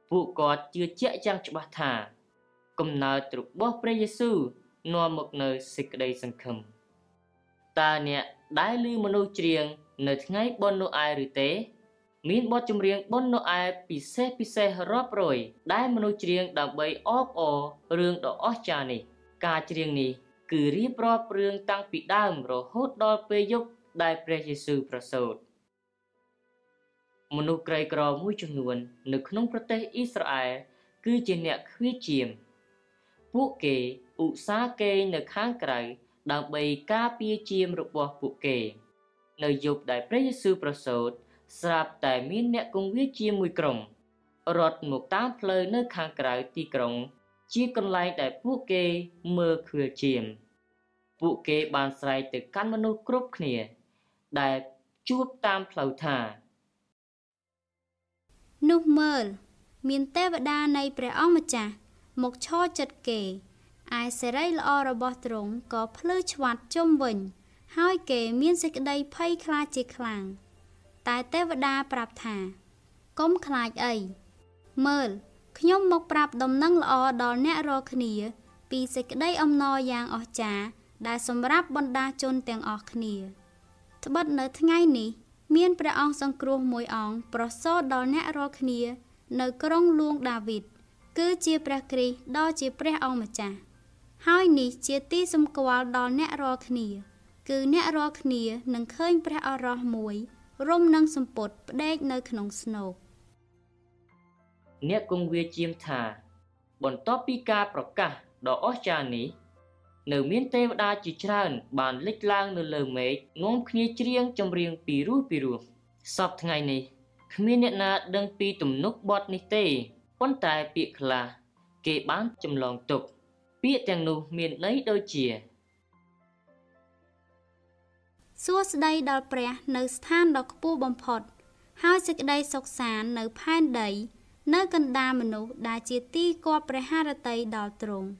ពួកគាត់ជឿជាក់យ៉ាងច្បាស់ថាកំណើតរបស់ព្រះយេស៊ូវនាំមកនូវសេចក្តីសង្ឃឹមតើអ្នកដែលឮមនុស្សច្រៀងនៅថ្ងៃបុណ្យណូអែលឬទេមានបទចម្រៀងបុណ្យណូអែលពិសេសរាប់រយដែលមនុស្សច្រៀងដើម្បីអបអររឿងដ៏អស្ចារ្យនេះការច្រៀងនេះគឺរៀបរាប់រឿងតាំងពីដើមរហូតដល់ពេលយប់ដែលព្រះយេស៊ូវប្រសូតមនុស្សក្រីក្រមួយចំនួននៅក្នុងប្រទេសអ៊ីស្រាអែលគឺជាអ្នកខ្វាជាមពួកគេឧស្សាហ៍គេងនៅខាងក្រៅដើម្បីការពារជាមរបស់ពួកគេនៅយប់ដែលព្រះយេស៊ូវប្រសូតស្រាប់តែមានអ្នកគង្វាលជាមួយក្រុមរត់មកតាមផ្លូវនៅខាងក្រៅទីក្រុងជាកន្លែងដែលពួកគេមើលឃ្វាលជាមពួកគេបានស្រែកទៅកាន់មនុស្សគ្រប់គ្នាដែលជួបតាមផ្លូវថានោះមើលមានទេវតានៃព្រះអង្គម្ចាស់មកឈរជិតគេឯសេរីល្អរបស់ទ្រង់ក៏ភ្លឺឆ្វាត់ជុំវិញហើយគេមានសេចក្តីភ័យខ្លាចជាខ្លាំងតែទេវតាប្រាប់ថាកុំខ្លាចអីមើលខ្ញុំមកប្រាប់ដំណឹងល្អដល់អ្នករាល់គ្នាពីសេចក្តីអំណរយ៉ាងអស្ចារ្យដែលសម្រាប់បណ្ដាជនទាំងអស់គ្នាត្បិតនៅថ្ងៃនេះមានព្រះអង្គសង្គ្រោះមួយអង្គប្រសូតដល់អ្នករាល់គ្នានៅក្រុងហ្លួងដាវីតគឺជាព្រះគ្រីស្ទដ៏ជាព្រះអង្គម្ចាស់ហើយនេះជាទីសម្គាល់ដល់អ្នករាល់គ្នាគឺអ្នករាល់គ្នានឹងឃើញព្រះអរោះមួយរុំនឹងសម្ពុតផ្ដេកនៅក្នុងស្នូកអ្នកគង្វាលជាមថាបន្ទាប់ពីការប្រកាសដ៏អស្ចារ្យនេះនៅមានទេវតាជាច្រើនបានលេចឡើងនៅលើមេឃនាំគ្នាច្រៀងចម្រៀងពីរោះសពថ្ងៃនេះគ្មានអ្នកណាដឹងពីទំនុកបទនេះទេប៉ុន្តែពាក្យខ្លះគេបានចម្លងទុកពាក្យទាំងនោះមានន័យដូចជាសួស្តីដល់ព្រះនៅស្ថានដ៏ខ្ពស់បំផុតហើយសេចក្តីសុខសាន្តនៅផែនដីនៅកណ្ដាលមនុស្សដែលជាទីគប់ព្រះハរតីដល់ទ្រង់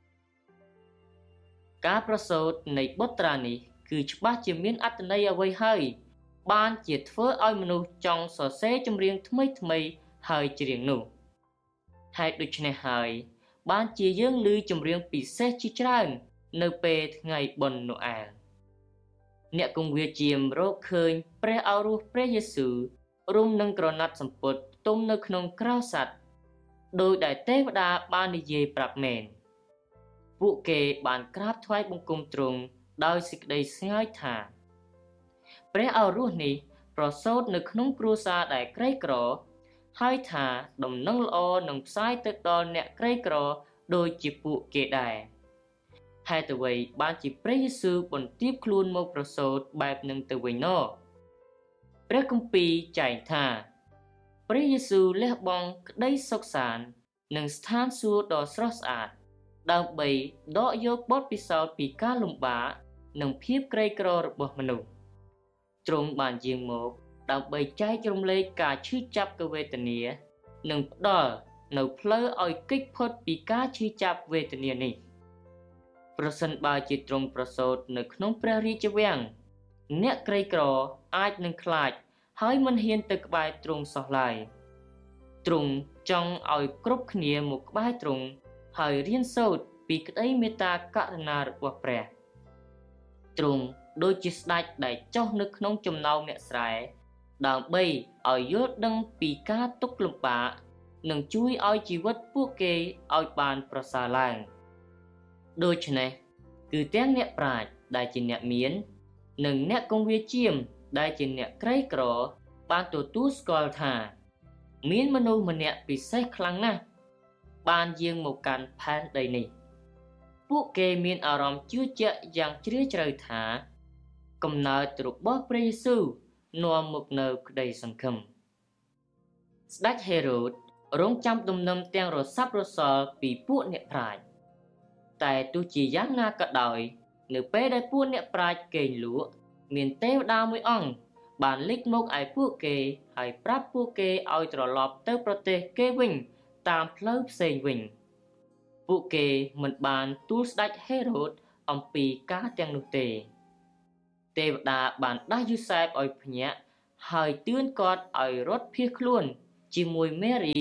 ការប្រសូតនៃបុត្រានេះគឺច្បាស់ជាមានអត្ថន័យអ្វីហើយបានជាធ្វើឲ្យមនុស្សចង់សរសេរចម្រៀងថ្មីហើយច្រៀងនោះហេតុដូច្នេះហើយបានជាយើងឮចម្រៀងពិសេសជាច្រើននៅពេលថ្ងៃបុណ្យណូអែលអ្នកគង្វាលជាមរកឃើញព្រះឱរសព្រះយេស៊ូវរុំនឹងក្រណាត់សម្ពុតផ្ទុំនៅក្នុងក្រោលសត្វដោយដែលទេវតាបាននិយាយប្រាប់មែនពួកគេបានក្រាបថ្វាយបង្គំទ្រង់ដោយសេចក្តីស្ងើចថាព្រះឱរសនេះប្រសូតនៅក្នុងគ្រួសារដែលក្រីក្រហើយថាដំណឹងល្អនឹងផ្សាយទៅដល់អ្នកក្រីក្រដូចជាពួកគេដែរហេតុអ្វីបានជាព្រះយេស៊ូវបន្ទាបខ្លួនមកប្រសូតបែបនឹងទៅវិញណោះព្រះគម្ពីរចែងថាព្រះយេស៊ូវលះបង់ក្តីសុខសាន្តនិងស្ថានសួគ៌ដ៏ស្រស់ស្អាតដើម្បីដកយកបទពិសោធន៍ពីការលំបាកនិងភាពក្រីក្ររបស់មនុស្សទ្រង់បានយាងមកដើម្បីចែករំលែកការឈឺចាប់វេទនានិងផ្ដល់នៅផ្លូវឲ្យគេចផុតពីការឈឺចាប់វេទនានេះប្រសិនបើជាទ្រង់ប្រសូតនៅក្នុងព្រះរាជវាំងអ្នកក្រីក្រអាចនឹងខ្លាចហើយមិនហ៊ានទៅក្បែរទ្រង់សោះឡើយទ្រង់ចង់ឲ្យគ្រប់គ្នាមកក្បែរទ្រង់ហើយរៀនសូត្រពីក្តីមេត្តាករុណារបស់ព្រះទ្រង់ដូចជាស្ដេចដែលចុះនៅក្នុងចំណោមអ្នកស្រែដើម្បីឲ្យយល់ដឹងពីការទុក្ខលំបាកនិងជួយឲ្យជីវិតពួកគេឲ្យបានប្រសើរឡើងដូច្នេះគឺទាំងអ្នកប្រាជ្ញដែលជាអ្នកមាននិងអ្នកគង្វាលជាមដែលជាអ្នកក្រីក្របានទទួលស្គាល់ថាមានមនុស្សម្នាក់ពិសេសខ្លាំងណាស់បានយាងមកកាន់ផែនដីនេះពួកគេមានអារម្មណ៍ជឿជាក់យ៉ាងជ្រាលជ្រៅថាកំណើតរបស់ព្រះយេស៊ូវនាំមកនូវក្តីសង្ឃឹមស្ដេចហេរ៉ូតរងចាំដំណឹងទាំងរស័ព្ទរសល់ពីពួកអ្នកប្រាជ្ញតែទោះជាយ៉ាងណាក៏ដោយនៅពេលដែលពួកអ្នកប្រាជ្ញគេងលក់មានទេវតាមួយអង្គបានលេចមកឯពួកគេហើយប្រាប់ពួកគេឲ្យត្រឡប់ទៅប្រទេសគេវិញតាមផ្លូវផ្សេងវិញពួកគេមិនបានទូលស្ដេចហេរ៉ូតអំពីការទាំងនោះទេទេវតាបានដាស់យូសែបឲ្យភ្ញាក់ហើយទឿនគាត់ឲ្យរត់ភៀសខ្លួនជាមួយមេរី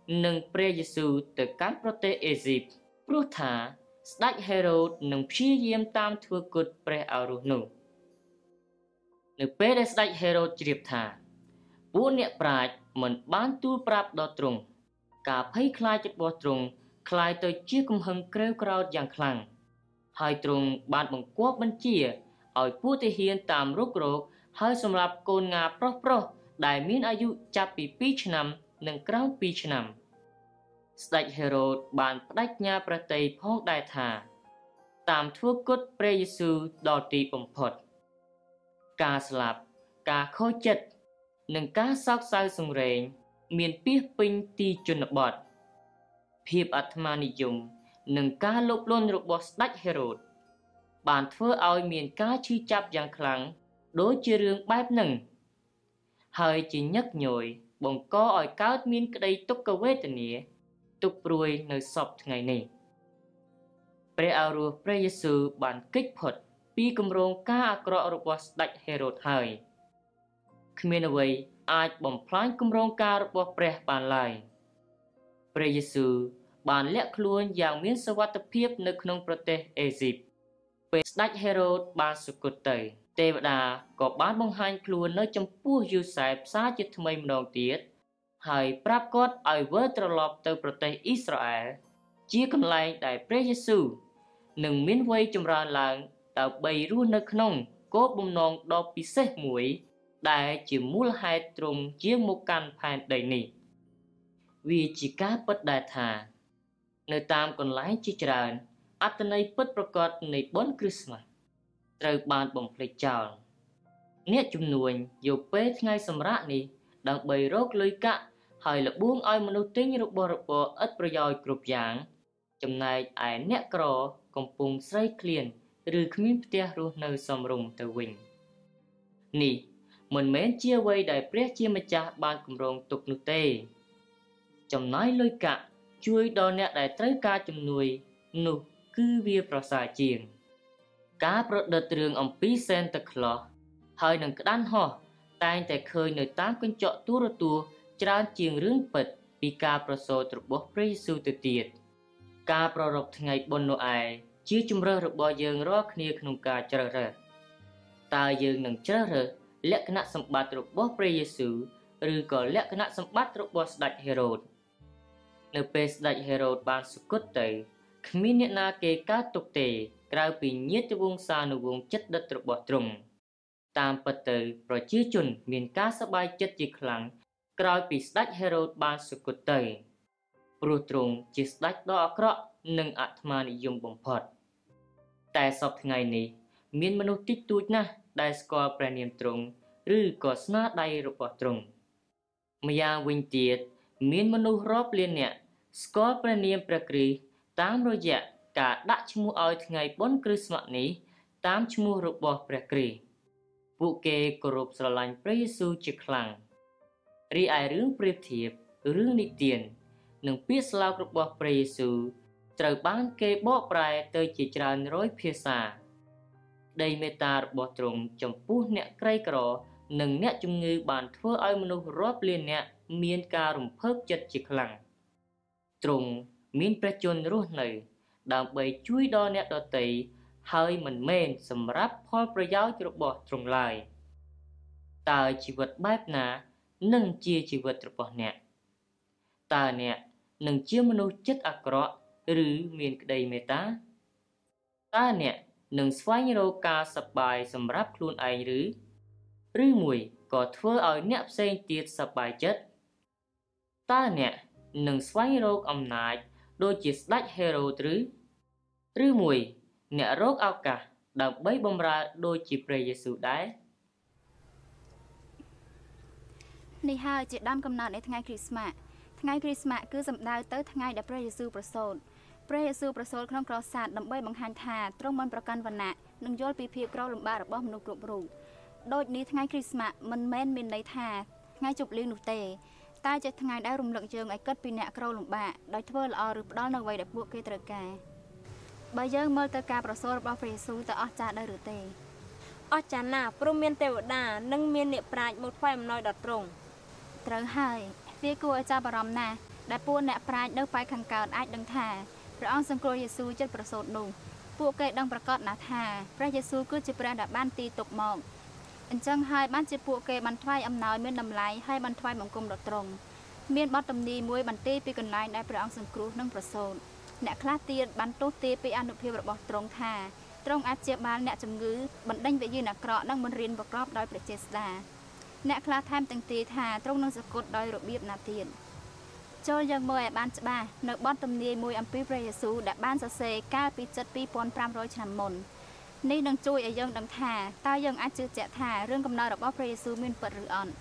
និងព្រះយេស៊ូវទៅកាន់ប្រទេសអេស៊ីបព្រោះថាស្ដេចហេរ៉ូតនឹងព្យាយាមតាមធ្វើគុតព្រះឱរុសនោះនៅពេលដែលស្ដេចហេរ៉ូតជ្រាបថាពួកអ្នកប្រាជ្ញមិនបានទូលប្រាប់ដល់ទ្រង់ការភ័យខ្លាចរបស់ទ្រង់คล้ายទៅជាកំហឹងក្រេវក្រោធយ៉ាងខ្លាំងហើយទ្រង់បានបង្គាប់បញ្ជាឲ្យពួកទាហានតាមរុករកហើយសម្រាប់កូនងាប្រុសដែលមានអាយុចាប់ពី2ឆ្នាំនិងក្រោម2ឆ្នាំស្ដេចហេរ៉ូតបានបដិញ្ញាប្រតិយផងដែរថាតាមធ្វើគុតព្រះយេស៊ូវដល់ទីបំផុតការស្លាប់ការខូចចិត្តនិងការសោកសៅសង្រេងមានពាសពេញទីជនបទភាពអាត្មានិយមនិងការលោភលន់របស់ស្ដេចហេរ៉ូតបានធ្វើឲ្យមានការឈឺចាប់យ៉ាងខ្លាំងដូចជារឿងបែបហ្នឹងហើយជាញឹកញយបង្កឲ្យកើតមានក្តីទុក្ខវេទនាទុក្ខព្រួយនៅសពថ្ងៃនេះព្រះឱរសព្រះយេស៊ូវបានគេចផុតពីគម្រោងការអាក្រក់របស់ស្ដេចហេរ៉ូតហើយគ្មានអ្វីអាចបំផ្លាញគម្រោងការរបស់ព្រះបានឡើយព្រះយេស៊ូវបានលាក់ខ្លួនយ៉ាងមានសុវត្ថិភាពនៅក្នុងប្រទេសអេស៊ីបពេលស្ដេចហេរ៉ូតបានសុគតទៅទេវតាក៏បានបង្ហាញខ្លួននៅចំពោះយូសែបសារជាថ្មីម្ដងទៀតហើយប្រាប់គាត់ឲ្យវិលត្រឡប់ទៅប្រទេសអ៊ីស្រាអែលជាកន្លែងដែលព្រះយេស៊ូវនឹងមានវ័យចម្រើនឡើងដើម្បីរស់នៅក្នុងគោលបំណងដ៏ពិសេសមួយដែលជាមូលហេតុទ្រង់យាងមកកាន់ផែនដីនេះវាជាការពិតដែលថានៅតាមកន្លែងជាច្រើនអត្ថន័យពិតប្រាកដនៃបុណ្យគ្រីស្មាស់ត្រូវបានបំភ្លេចចោលអ្នកជំនួញយកពេលថ្ងៃសម្រាកនេះដើម្បីរកលុយកាក់ហើយលបួងឲ្យមនុស្សទិញរបស់របរឥតប្រយោជន៍គ្រប់យ៉ាងចំណែកឯអ្នកក្រកំពុងស្រេកឃ្លានឬគ្មានផ្ទះរស់នៅសមរម្យទៅវិញនេះមិនមែនជាអ្វីដែលព្រះជាម្ចាស់បានគម្រោងទុកនោះទេចំណាយលុយកាក់ជួយដល់អ្នកដែលត្រូវការជំនួយនោះគឺវាប្រសើរជាងការប្រឌិតរឿងអំពីសែនតាក្លសហើយនឹងក្តាន់ហោះតែងតែឃើញនៅតាមកញ្ចក់ទូរទស្សន៍ច្រើនជាងរឿងពិតពីការប្រសូតរបស់ព្រះយេស៊ូវទៅទៀតការប្រារព្ធថ្ងៃបុណ្យណូអែលជាជម្រើសរបស់យើងរាល់គ្នាក្នុងការជ្រើសរើសតើយើងនឹងជ្រើសរើសលក្ខណៈសម្បត្តិរបស់ព្រះយេស៊ូវឬក៏លក្ខណៈសម្បត្តិរបស់ស្ដេចហេរ៉ូតនៅពេលស្ដេចហេរ៉ូតបានសុគតទៅគ្មានអ្នកណាគេកើតទុកទេក្រៅពីញាតិវង្សានុវង្សជិតដិតរបស់ទ្រង់តាមពិតទៅប្រជាជនមានការសប្បាយចិត្តជាខ្លាំងក្រោយពីស្ដេចហេរ៉ូតបានសុគតទៅព្រោះទ្រង់ជាស្ដេចដ៏អាក្រក់និងអាត្មានិយមបំផុតតែសពថ្ងៃនេះមានមនុស្សតិចតួចណាស់ដែលស្គាល់ព្រះនាមទ្រង់ឬក៏ស្នាដៃរបស់ទ្រង់ម្យ៉ាងវិញទៀតមានមនុស្សរាប់លាននាក់ស្គាល់ព្រះនាមព្រះគ្រីស្ទតាមរយៈការដាក់ឈ្មោះឲ្យថ្ងៃបុណ្យគ្រីស្មាស់នេះតាមឈ្មោះរបស់ព្រះគ្រីស្ទពួកគេគោរពស្រឡាញ់ព្រះយេស៊ូវជាខ្លាំងរីឯរឿងប្រៀបធៀបរឿងនិទាននិងពាក្យស្លោករបស់ព្រះយេស៊ូវត្រូវបានគេបកប្រែទៅជាច្រើនរយភាសាដីមេត្តារបស់ទ្រង់ចំពោះអ្នកក្រីក្រនិងអ្នកជំងឺបានធ្វើឲ្យមនុស្សរាប់លាននាក់មានការរំភើបចិត្តជាខ្លាំងទ្រង់មានព្រះជន្មរស់នៅដើម្បីជួយដល់អ្នកដទៃហើយមិនមែនសម្រាប់ផលប្រយោជន៍របស់ទ្រង់ឡើយតើជីវិតបែបណានឹងជាជីវិតរបស់អ្នកតើអ្នកនឹងជាមនុស្សចិត្តអាក្រក់ឬមានក្តីមេត្តាតើអ្នកនឹងស្វែងរកការសប្បាយសម្រាប់ខ្លួនឯងឬមួយក៏ធ្វើឲ្យអ្នកផ្សេងទៀតសប្បាយចិត្តតើអ្នកនឹងស្វែងរកអំណាចដូចជាស្ដេចហេរ៉ូតឬមួយអ្នករកឱកាសដើម្បីបម្រើដូចជាព្រះយេស៊ូវដែរនេះហើយជាដើមកំណើតនៃថ្ងៃគ្រីស្មាស់ថ្ងៃគ្រីស្មាស់គឺសំដៅទៅថ្ងៃដែលព្រះយេស៊ូវប្រសូតព្រះយេស៊ូវប្រសូតក្នុងក្រសាតដើម្បីបង្ហាញថាទ្រង់មិនប្រកាន់វណ្ណៈនិងយល់ពីភាពក្រលំបាករបស់មនុស្សគ្រប់រូបដូចនេះថ្ងៃគ្រីស្មាស់មិនមែនមានន័យថាថ្ងៃជប់លៀងនោះទេតែជាថ្ងៃដែលរំលឹកយើងឲ្យគិតពីអ្នកក្រលំបាកដោយធ្វើល្អឬផ្ដល់នូវអ្វីដែលពួកគេត្រូវការបើយើងមើលទៅការប្រសូតរបស់ព្រះយេស៊ូវទៅអស្ចារ្យដែរឬទេអស្ចារ្យណាស់ព្រោះមានទេវតានិងមានអ្នកប្រាជ្ញមកថ្វាយអំណោយដល់ទ្រង់ត្រូវហើយវាគួរឲ្យចាប់អារម្មណ៍ណាស់ដែលពួកអ្នកប្រាជ្ញនៅฝ่ายខាងកើតអាចដឹងថាព្រះអង្គសង្គ្រោះយេស៊ូវចិត្តប្រសូតនោះពួកគេដឹងប្រកាសណាស់ថាព្រះយេស៊ូវគឺជាព្រះដែលបានទីទុកមកអញ្ចឹងហើយបានជាពួកគេបានថ្វាយអំណោយមានតម្លៃហើយបានថ្វាយបង្គំដល់ទ្រង់មានបទទំនាយមួយបន្ទាយពីកន្លែងដែលព្រះអង្គសង្គ្រោះនិងប្រសូតអ្នកខ្លះទៀតបានទោសទាយពីអនុភាពរបស់ទ្រង់ថាទ្រង់អាចព្យាបាលអ្នកជំងឺបណ្ដេញវិញ្ញាណអាក្រក់និងបង្រៀនប្រកបដោយព្រះចេស្តាអ្នកខ្លះថែមទាំងទាយថាទ្រង់នឹងសគត់ដោយរបៀបណាទៀតចូលយើងមើលឲ្យបានច្បាស់នៅបទទំនាយមួយអំពីព្រះយេស៊ូវដែលបានសរសេរកាលពីជិត 2500 ឆ្នាំមុននេះនឹងជួយឲ្យយើងដឹងថាតើយើងអាចជឿជាក់ថារឿងកំណើតរបស់ព្រះយេស៊ូវមានពិតឬអត់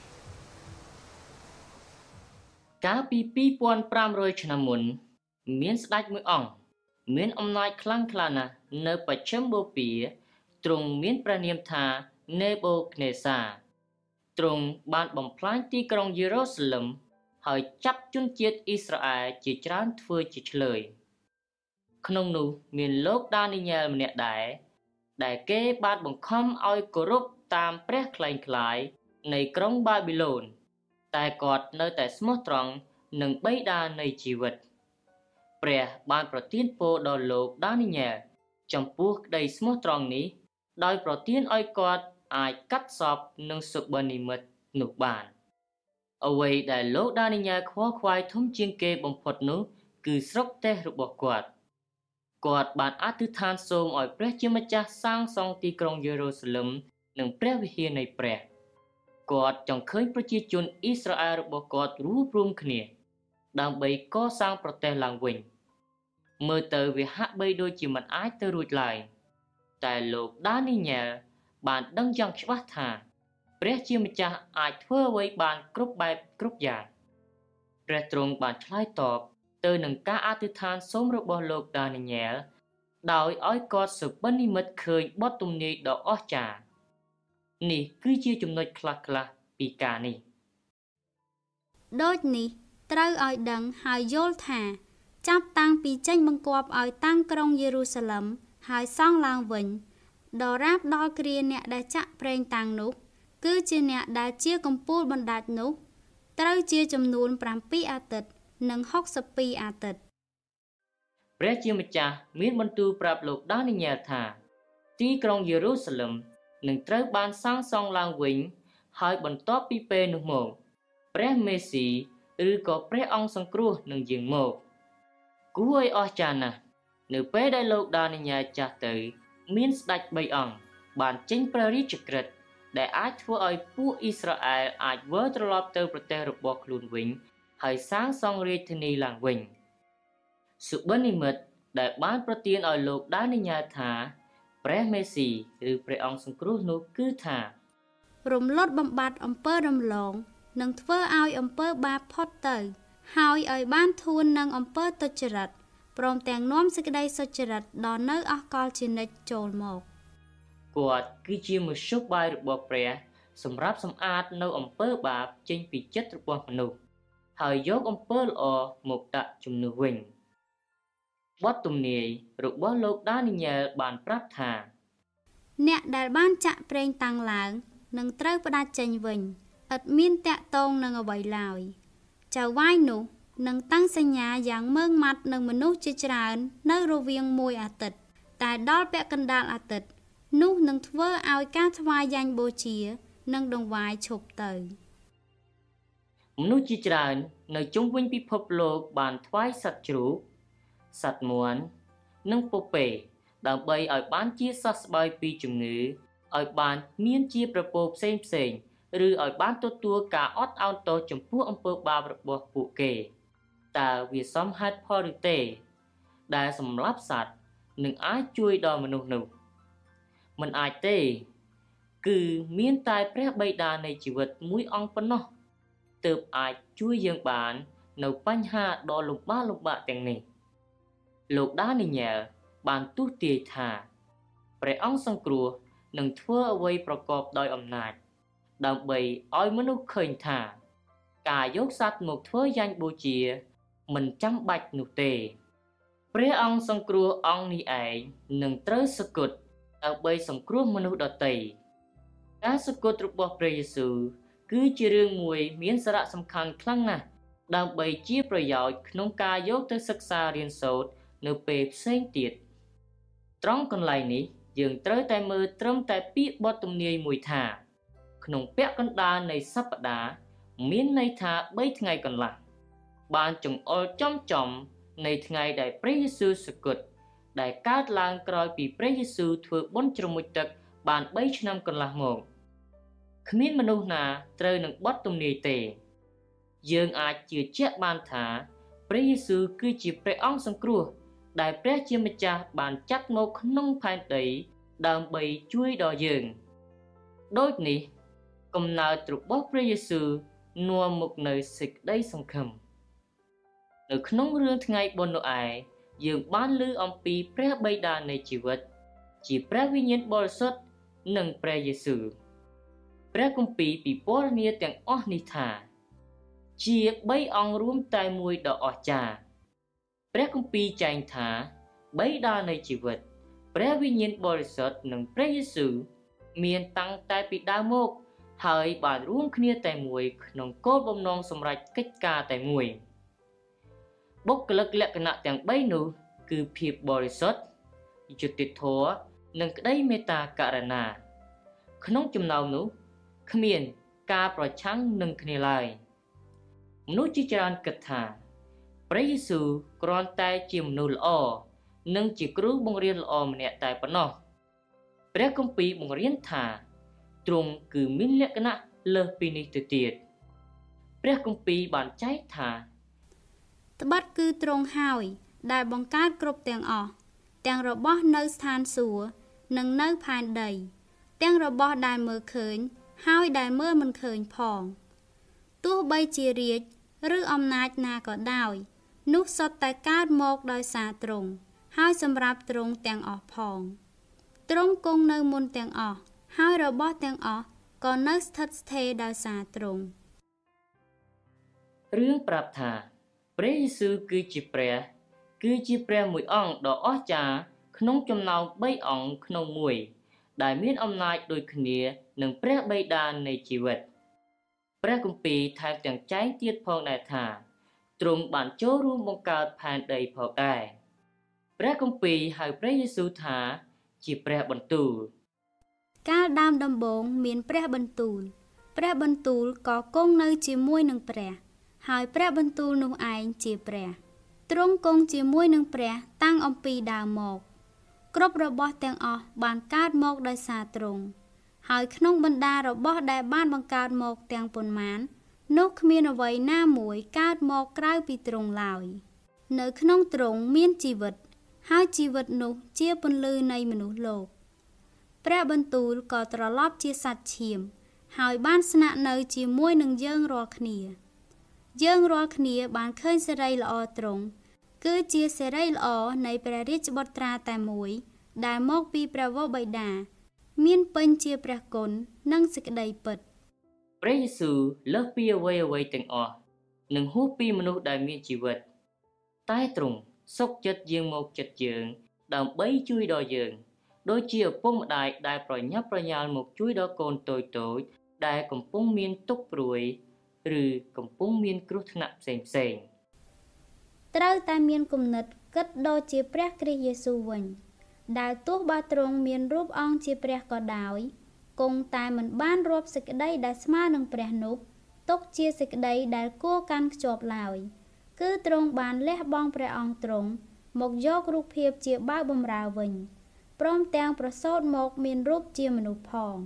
កាលពី2500ឆ្នាំមុនមានស្ដេចមួយអង្គមានអំណាចខ្លាំងក្លាណាស់នៅបច្ចឹមបូព៌ាទ្រង់មានព្រះនាមថានេបូខនេសាទ្រង់បានបំផ្លាញទីក្រុងយេរូសាឡឹមហើយចាប់ជនជាតិអ៊ីស្រាអែលជាច្រើនធ្វើជាឆ្លើយក្នុងនោះមានលោកដានីយ៉ែលម្នាក់ដែលគេបានបង្ខំឲ្យគោរពតាមព្រះក្លែងក្លាយនៃក្រុងបាប៊ីឡូនតែគាត់នៅតែស្មោះត្រង់នឹងបិតានៃជីវិតព្រះបានប្រទានពរដល់លោកដានីយ៉ែលចំពោះក្តីស្មោះត្រង់នេះដោយប្រទានឲ្យគាត់អាចកាត់សពនិងសុបិននិមិត្តនោះបានអ្វីដែលលោកដានីយ៉ែលខ្វល់ខ្វាយធំជាងគេបំផុតនោះគឺស្រុកទេសរបស់គាត់បានអធិដ្ឋានសូមឲ្យព្រះជាម្ចាស់សាងសង់ទីក្រុងយេរូសាឡឹមនិងព្រះវិហារនៃព្រះគាត់ចង់ឃើញប្រជាជនអ៊ីស្រាអែលរបស់គាត់រួបរวมគ្នាដើម្បីកសាងប្រទេសឡើងវិញមើលទៅវាហាក់បីដូចជាមិនអាចទៅរួចឡើយតែលោកដានីយ៉ែលបានដឹងយ៉ាងច្បាស់ថាព្រះជាម្ចាស់អាចធ្វើអ្វីបានគ្រប់បែបគ្រប់យ៉ាងព្រះទ្រង់បានឆ្លើយតបទៅនឹងការអធិដ្ឋានសូមរបស់លោកដានីយ៉ែលដោយឲ្យគាត់សុបិននិមិត្តឃើញបទទំនាយដ៏អស្ចារ្យនេះគឺជាចំណុចខ្លះៗពីការនេះដូចនេះត្រូវឲ្យដឹងហើយយល់ថាចាប់តាំងពីចេញបង្គាប់ឲ្យតាំងក្រុងយេរូសាឡឹមហើយសង់ឡើងវិញដរាបដល់គ្រាអ្នកដែលចាក់ប្រេងតាំងនោះគឺជាអ្នកដែលជាកំពូលបណ្ដាច់នោះត្រូវជាចំនួន7អាទិត្យនិង62អាទិត្យព្រះជាម្ចាស់មានបន្ទូលប្រាប់លោកដានីយ៉ែលថាទីក្រុងយេរូសាឡឹមនឹងត្រូវបានសាងសង់ឡើងវិញហើយបន្ទាប់ពីពេលនោះមកព្រះមេស៊ីឬក៏ព្រះអង្គសង្គ្រោះនឹងយាងមកគួរឲ្យអស្ចារ្យណាស់នៅពេលដែលលោកដានីយ៉ែលចាស់ទៅមានស្ដេច3អង្គបានចេញព្រះរាជក្រឹត្យដែលអាចធ្វើឲ្យពួកអ៊ីស្រាអែលអាចវិលត្រឡប់ទៅប្រទេសរបស់ខ្លួនវិញហើយសាងសង់រាជធានីឡើងវិញសុបិននិមិត្តដែលបានប្រទានឲ្យលោកដានីយ៉ែលថាព្រះមេស៊ីឬព្រះអង្គសង្គ្រោះនោះគឺថារំលត់បំបត្តិអំពើរំលងនិងធ្វើឲ្យអំពើបាបផុតទៅហើយឲ្យបានធួននឹងអំពើទុច្ចរិតព្រមទាំងនាំសេចក្តីសុចរិតដល់នៅអកលជានិច្ចចូលមកគាត់គឺជាមធ្យោបាយរបស់ព្រះសម្រាប់សម្អាតនៅអំពើបាបចេញពីចិត្តរបស់មនុស្សហើយយកអំពើល្អមកដាក់ជំនួសវិញបទទំនាយរបស់លោកដានីយ៉ែលបានប្រាប់ថាអ្នកដែលបានចាក់ប្រេងតាំងឡើងនឹងត្រូវផ្ដាច់ចេញវិញឥតមានតាក់ទងនឹងអ្វីឡើយចៅវាយនោះនឹងតាំងសញ្ញាយ៉ាងម៉ឺងម៉ាត់នឹងមនុស្សជាច្រើននៅរវាងមួយអាទិត្យតែដល់ពាក់កណ្ដាលអាទិត្យនោះនឹងធ្វើឲ្យការថ្វាយយ៉ាញ់បូជានិងដង្វាយឈប់ទៅមនុស្សជាច្រើននៅជុំវិញពិភពលោកបានថ្វាយសត្វជ្រូកសត្វមាន់និងពពែដើម្បីឲ្យបានជាសះស្បើយពីជំងឺឲ្យបានមានជាប្រពោផ្សេងឬឲ្យបានទទួលការអត់ឱនទោសចំពោះអំពើបាបរបស់ពួកគេតើវាសមហេតុផលឬទេដែលសម្លាប់សត្វនឹងអាចជួយដល់មនុស្សនោះមិនអាចទេគឺមានតែព្រះបិតានៃជីវិតមួយអង្គប៉ុណ្ណោះទើបអាចជួយយើងបាននៅបញ្ហាដ៏លំបាកទាំងនេះលោកដានីយ៉ែលបានទស្សន៍ទាយថាព្រះអង្គសង្គ្រោះនឹងធ្វើអ្វីប្រកបដោយអំណាចដើម្បីឲ្យមនុស្សឃើញថាការយកសត្វមកធ្វើយ៉ាញ់បូជាមិនចាំបាច់នោះទេព្រះអង្គសង្គ្រោះអង្គនេះឯងនឹងត្រូវសគត់ដើម្បីសង្គ្រោះមនុស្សដទៃការសគត់របស់ព្រះយេស៊ូវគឺជារឿងមួយមានសារៈសំខាន់ខ្លាំងណាស់ដើម្បីជាប្រយោជន៍ក្នុងការយកទៅសិក្សារៀនសូត្រនៅពេលផ្សេងទៀតត្រង់កន្លែងនេះយើងត្រូវតែមើលត្រឹមតែពាក្យបទទំនាយមួយថាក្នុងពាក់កណ្ដាលនៃសប្តាហ៍មានន័យថា3ថ្ងៃកន្លះបានចង្អុលចំនៃថ្ងៃដែលព្រះយេស៊ូវសគត់ដែលកើតឡើងក្រោយពីព្រះយេស៊ូវធ្វើបុណ្យជ្រមុជទឹកបាន3ឆ្នាំកន្លះមកគ្មានមនុស្សណាត្រូវនឹងបទទំនាយទេយើងអាចជឿជាក់បានថាព្រះយេស៊ូវគឺជាព្រះអង្គសង្គ្រោះដែលព្រះជាម្ចាស់បានចាត់មកក្នុងផែនដីដើម្បីជួយដល់យើងដូចនេះកំណើតរបស់ព្រះយេស៊ូវនាំមកនូវសេចក្តីសង្ឃឹមនៅក្នុងរឿងថ្ងៃបុណ្យនោះឯងយើងបានឮអំពីព្រះបិតានៃជីវិតជាព្រះវិញ្ញាណបរិសុទ្ធនិងព្រះយេស៊ូវព្រះគម្ពីរពិពណ៌នាទាំងអស់នេះថាជា3អង្គរួមតែមួយដ៏អស្ចារ្យព្រះគម្ពីរចែងថាបិតានៃជីវិតព្រះវិញ្ញាណបរិសុទ្ធនិងព្រះយេស៊ូវមានតាំងតែពីដើមមកហើយបានរួមគ្នាតែមួយក្នុងគោលបំណងសម្រេចកិច្ចការតែមួយបុគ្គលិកលក្ខណៈទាំង3នោះគឺភាពបរិសុទ្ធយុត្តិធម៌និងក្តីមេត្តាករុណាក្នុងចំណោមនោះគ្មានការប្រឆាំងនឹងគ្នាឡើយមនុស្សជាច្រើនគិតថាព្រះយេស៊ូវគ្រាន់តែជាមនុស្សល្អនិងជាគ្រូបង្រៀនល្អម្នាក់តែប៉ុណ្ណោះព្រះគម្ពីរបង្រៀនថាទ្រង់គឺមានលក្ខណៈលើសពីនេះទៅទៀតព្រះគម្ពីរបានចែកថាត្បិតគឺទ្រង់ហើយដែលបង្កើតគ្រប់ទាំងអស់ទាំងរបស់នៅស្ថានសួគ៌និងនៅផែនដីទាំងរបស់ដែលមើលឃើញហើយដែលមើលមិនឃើញផងទោះបីជារាជឬអំណាចណាក៏ដោយនោះសុទ្ធតែកើតមកដោយសារទ្រង់ហើយសម្រាប់ទ្រង់ទាំងអស់ផងទ្រង់គង់នៅមុនទាំងអស់ហើយរបស់ទាំងអស់ក៏នៅស្ថិតស្ថេរដោយសារទ្រង់រឿងប្រាប់ថាព្រះយេស៊ូវគឺជាព្រះមួយអង្គដ៏អស្ចារ្យក្នុងចំណោម3អង្គក្នុងមួយដែលមានអំណាចដូចគ្នានឹងព្រះបិតានៃជីវិតព្រះគម្ពីរថែមទាំងចែងទៀតផងដែរថាទ្រង់បានចូលរួមបង្កើតផែនដីផងដែរព្រះគម្ពីរហៅព្រះយេស៊ូវថាជាព្រះបន្ទូលកាលដើមដំបូងមានព្រះបន្ទូលក៏គង់នៅជាមួយនឹងព្រះហើយព្រះបន្ទូលនោះឯងជាព្រះទ្រង់គង់ជាមួយនឹងព្រះតាំងអំពីដើមមកគ្រប់របស់ទាំងអស់បានកើតមកដោយសារទ្រង់ហើយក្នុងបណ្ដារបស់ដែលបានបង្កើតមកទាំងប៉ុន្មាននោះគ្មានអ្វីណាមួយកើតមកក្រៅពីទ្រង់ឡើយនៅក្នុងទ្រង់មានជីវិតហើយជីវិតនោះជាពន្លឺនៃមនុស្សលោកព្រះបន្ទូលក៏ត្រឡប់ជាសាច់ឈាមហើយបានស្នាក់នៅជាមួយនឹងយើងរាល់គ្នាបានឃើញសេរីល្អទ្រង់គឺជាសេរីល្អនៃព្រះរាជបុត្រាតែមួយដែលមកពីព្រះវរបិតាមានពេញជាព្រះគុណនិងសេចក្តីពិតព្រះយេស៊ូវលើសពីអ្វីទាំងអស់និងហួសពីមនុស្សដែលមានជីវិតតែទ្រង់សុខចិត្តយាងមកចិត្តយើងដើម្បីជួយដល់យើងដូចជាឪពុកម្ដាយដែលប្រញាប់ប្រញាល់មកជួយដល់កូនតូចៗដែលកំពុងមានទុក្ខព្រួយឬកំពុងមានគ្រោះថ្នាក់ផ្សេងត្រូវតែមានគំនិតគិតដូចជាព្រះគ្រីស្ទយេស៊ូវវិញដែលទោះបើទ្រង់មានរូបអង្គជាព្រះក៏ដោយគង់តែមិនបានរាប់សេចក្តីដែលស្មើនឹងព្រះនោះទុកជាសេចក្តីដែលគួរកាន់ខ្ជាប់ឡើយគឺទ្រង់បានលះបង់ព្រះអង្គទ្រង់មកយករូបភាពជាបាវបម្រើវិញព្រមទាំងប្រសូតមកមានរូបជាមនុស្សផង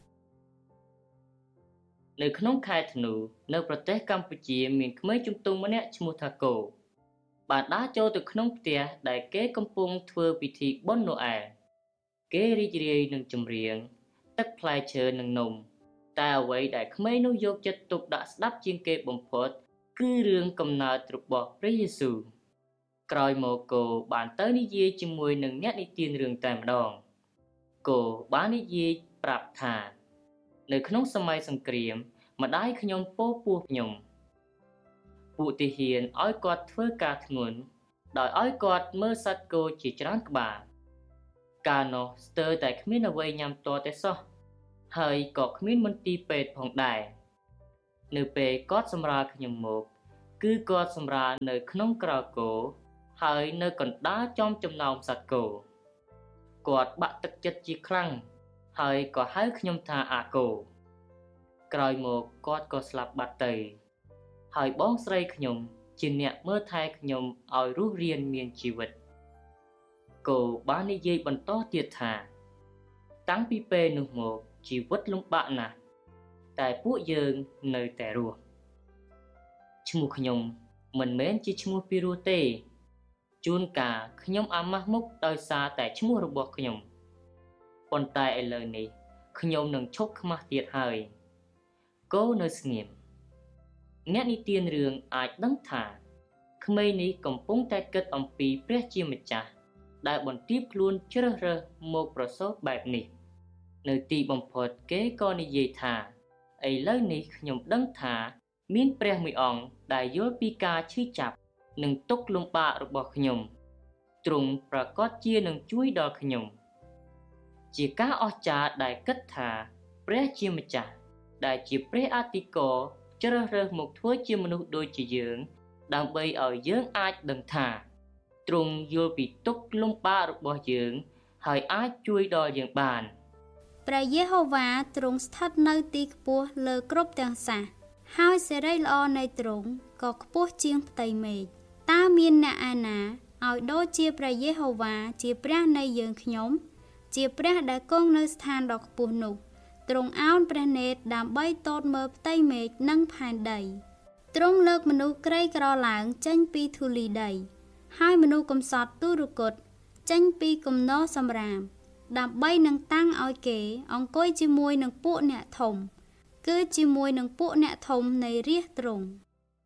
នៅក្នុងខែធ្នូនៅប្រទេសកម្ពុជាមានក្មេងជំទង់ម្នាក់ឈ្មោះថាគោបានដើរចូលទៅក្នុងផ្ទះដែលគេកំពុងធ្វើពិធីបុណ្យណូអែលគេរីករាយនឹងចម្រៀងទឹកផ្លែឈើនិងនំតែអ្វីដែលក្មេងនោះយកចិត្តទុកដាក់ស្ដាប់ជាងគេបំផុតគឺរឿងកំណើតរបស់ព្រះយេស៊ូវក្រោយមកគោបានទៅនិយាយជាមួយនឹងអ្នកនិទានរឿងតែម្ដងគោបាននិយាយប្រាប់ថានៅក្នុងសម័យសង្គ្រាមម្ដាយខ្ញុំពោពោះខ្ញុំពួកទាហានឲ្យគាត់ធ្វើការធ្ងន់ដោយឲ្យគាត់មើលសត្វគោជាច្រើនក្បាលកាលនោះស្ទើរតែគ្មានអ្វីញ៉ាំតតែសោះហើយក៏គ្មានមន្ទីរពេទ្យផងដែរនៅពេលគាត់សម្រាលខ្ញុំមកគឺគាត់សម្រាលនៅក្នុងក្រៅគោហើយនៅកណ្ដាលចំចំណោមសត្វគោគាត់បាក់ទឹកចិត្តជាខ្លាំងហើយក៏ហៅខ្ញុំថាអាគោក្រោយមកគាត់ក៏ស្លាប់បាត់ទៅហើយបងស្រីខ្ញុំជាអ្នកមើលថែខ្ញុំឲ្យរស់រានមានជីវិតគោបាននិយាយបន្តទៀតថាតាំងពីពេលនោះមកជីវិតលំបាកណាស់តែពួកយើងនៅតែរស់ឈ្មោះខ្ញុំមិនមែនជាឈ្មោះពីរោះទេជួនកាលខ្ញុំអាម៉ាស់មុខដោយសារតែឈ្មោះរបស់ខ្ញុំប៉ុន្តែឥឡូវនេះខ្ញុំនឹងឈប់ខ្មាស់ទៀតហើយគោនៅស្ងៀមអ្នកនិទានរឿងអាចដឹងថាក្មេងនេះកំពុងតែគិតអំពីព្រះជាម្ចាស់ដែលបន្ទាបខ្លួនជ្រើសរើសមកប្រសូតបែបនេះនៅទីបំផុតគេក៏និយាយថាឥឡូវនេះខ្ញុំដឹងថាមានព្រះមួយអង្គដែលយល់ពីការឈឺចាប់និងទុក្ខលំបាករបស់ខ្ញុំទ្រង់ប្រកាសជានឹងជួយដល់ខ្ញុំជាការអស្ចារ្យដែលគិតថាព្រះជាម្ចាស់ដែលជាព្រះអធិការជ្រើសរើសមកធ្វើជាមនុស្សដូចជាយើងដើម្បីឲ្យយើងអាចដឹងថាទ្រង់យល់ពីទុក្ខលំបាករបស់យើងហើយអាចជួយដល់យើងបានព្រះយេហូវ៉ាទ្រង់ស្ថិតនៅទីខ្ពស់លើគ្រប់ទាំងសាសហើយសេរីល្អនៃទ្រង់ក៏ខ្ពស់ជាងផ្ទៃមេឃតើមានអ្នកឯណាឲ្យដូចជាព្រះយេហូវ៉ាជាព្រះនៃយើងខ្ញុំជាព្រះដែលគង់នៅស្ថានដ៏ខ្ពស់នោះទ្រង់ឱនព្រះនេត្រដើម្បីទតមើលផ្ទៃមេឃនិងផែនដីទ្រង់លើកមនុស្សក្រីក្រឡើងចេញពីធូលីដីហើយមនុស្សកំសត់ទុរគតចេញពីគំនរសម្រាមដើម្បីនឹងតាំងឲ្យគេអង្គុយជាមួយនឹងពួកអ្នកធំគឺជាមួយនឹងពួកអ្នកធំនៃរាជទ្រង់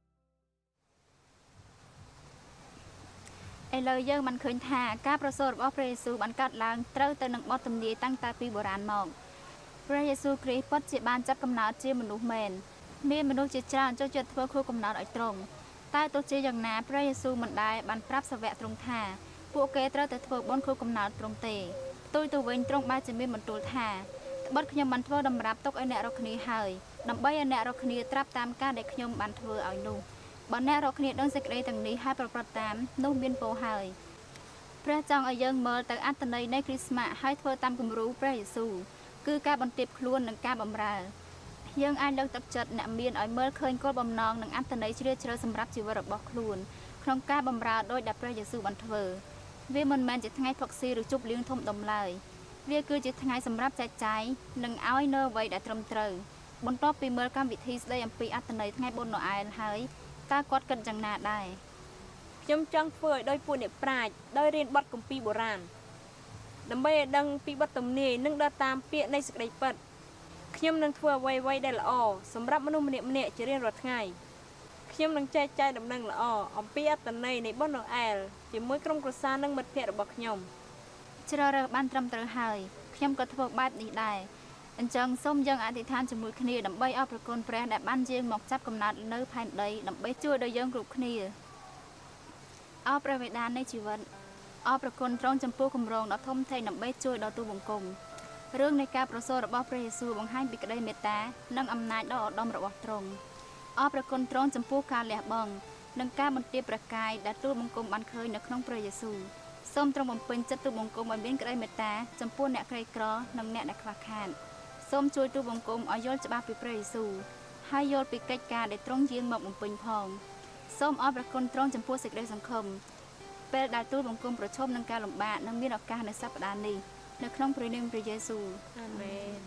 ឥឡូវយើងបានឃើញថាការប្រសូតរបស់ព្រះយេស៊ូវបានកាត់ឡើងត្រូវទៅនឹងបទទំនាយតាំងតែពីបុរាណមកព្រះយេស៊ូវគ្រីស្ទពិតជាបានចាប់កំណើតជាមនុស្សមែនមានមនុស្សជាច្រើនចូលចិត្តធ្វើខុសកំណើតឲ្យទ្រង់តែទោះជាយ៉ាងណាព្រះយេស៊ូវមិនដែលបានប្រាប់សាវកទ្រង់ថាពួកគេត្រូវតែធ្វើបុណ្យខុសកំណើតទ្រង់ទេផ្ទុយទៅវិញទ្រង់បែរជាមានបន្ទូលថាត្បិតខ្ញុំបានធ្វើតម្រាប់ទុកឲ្យអ្នករាល់គ្នាហើយដើម្បីឲ្យអ្នករាល់គ្នាត្រាប់តាមការដែលខ្ញុំបានធ្វើឲ្យនោះបើអ្នករាល់គ្នាដឹងសេចក្តីទាំងនេះហើយប្រព្រឹត្តតាមនោះមានពរហើយព្រះចង់ឲ្យយើងមើលទៅអត្ថន័យនៃគ្រីស្មាស់ហើយធ្វើតាមគំរូព្រះយេស៊ូវគឺការបន្ទាបខ្លួននិងការបម្រើយើងអាចលើកទឹកចិត្តអ្នកមានឲ្យមើលឃើញគោលបំណងនិងអត្ថន័យជ្រាលជ្រៅសម្រាប់ជីវិតរបស់ខ្លួនក្នុងការបម្រើដោយដែលព្រះយេស៊ូវបានធ្វើវាមិនមែនជាថ្ងៃផឹកស៊ីឬជប់លៀងធំដុំឡើយវាគឺជាថ្ងៃសម្រាប់ចែកចាយនិងឲ្យនៅអ្វីដែលត្រឹមត្រូវបន្ទាប់ពីមើលកម្មវិធីស្ដីអំពីអត្ថន័យថ្ងៃបុណ្យណូអែលហើយតើគាត់គិតយ៉ាងណាដែរខ្ញុំចង់ធ្វើឲ្យដោយពួកអ្នកប្រាជ្ញដោយរៀនបទគម្ពីរបុរាណដើម្បីឲ្យដឹងពីបទទំនាយនិងដើរតាមពាក្យនៃសេចក្តីពិតខ្ញុំនឹងធ្វើអ្វីៗដែលល្អសម្រាប់មនុស្សម្នាក់ៗជារៀងរាល់ថ្ងៃខ្ញុំនឹងចែកចាយដំណឹងល្អអំពីអត្ថន័យនៃបុណ្យណូអែលជាមួយក្រុមគ្រួសារនិងមិត្តភ័ក្តិរបស់ខ្ញុំជ្រើសរើសបានត្រឹមត្រូវហើយខ្ញុំក៏ធ្វើបែបនេះដែរអញ្ចឹងសូមយើងអធិដ្ឋានជាមួយគ្នាដើម្បីអរព្រគុណព្រះដែលបានយាងមកចាប់កំណើតនៅផែនដីដើម្បីជួយដល់យើងគ្រប់គ្នាអរព្រះបិតានៃជីវិតអរព្រគុណទ្រង់ចំពោះគម្រោងដ៏ធំធេងដើម្បីជួយដល់ទូបង្គំរឿងនៃការប្រសូតរបស់ព្រះយេស៊ូវបង្ហាញពីក្តីមេត្តានិងអំណាចដ៏ឧត្តមរបស់ទ្រង់អរព្រគុណទ្រង់ចំពោះការលះបង់និងការបន្ទាបព្រះកាយដែលទូលបង្គំបានឃើញនៅក្នុងព្រះយេស៊ូវសូមទ្រង់បំពេញចិត្តទូលបង្គំឲ្យមានក្តីមេត្តាចំពោះអ្នកក្រីក្រនិងអ្នកដែលខ្វះខាតសូមជួយទូលបង្គំឲ្យយល់ច្បាស់ពីព្រះយេស៊ូវហើយយល់ពីកិច្ចការដែលទ្រង់យាងមកបំពេញផងសូមអរព្រគុណទ្រង់ចំពោះសេចក្តីសង្ឃឹមពេលដែលទូលបង្គំប្រឈមនឹងការលំបាកនិងមានឱកាសនៅសប្តាហ៍នេះនៅក្នុងព្រះនាមព្រះយេស៊ូវអាមែន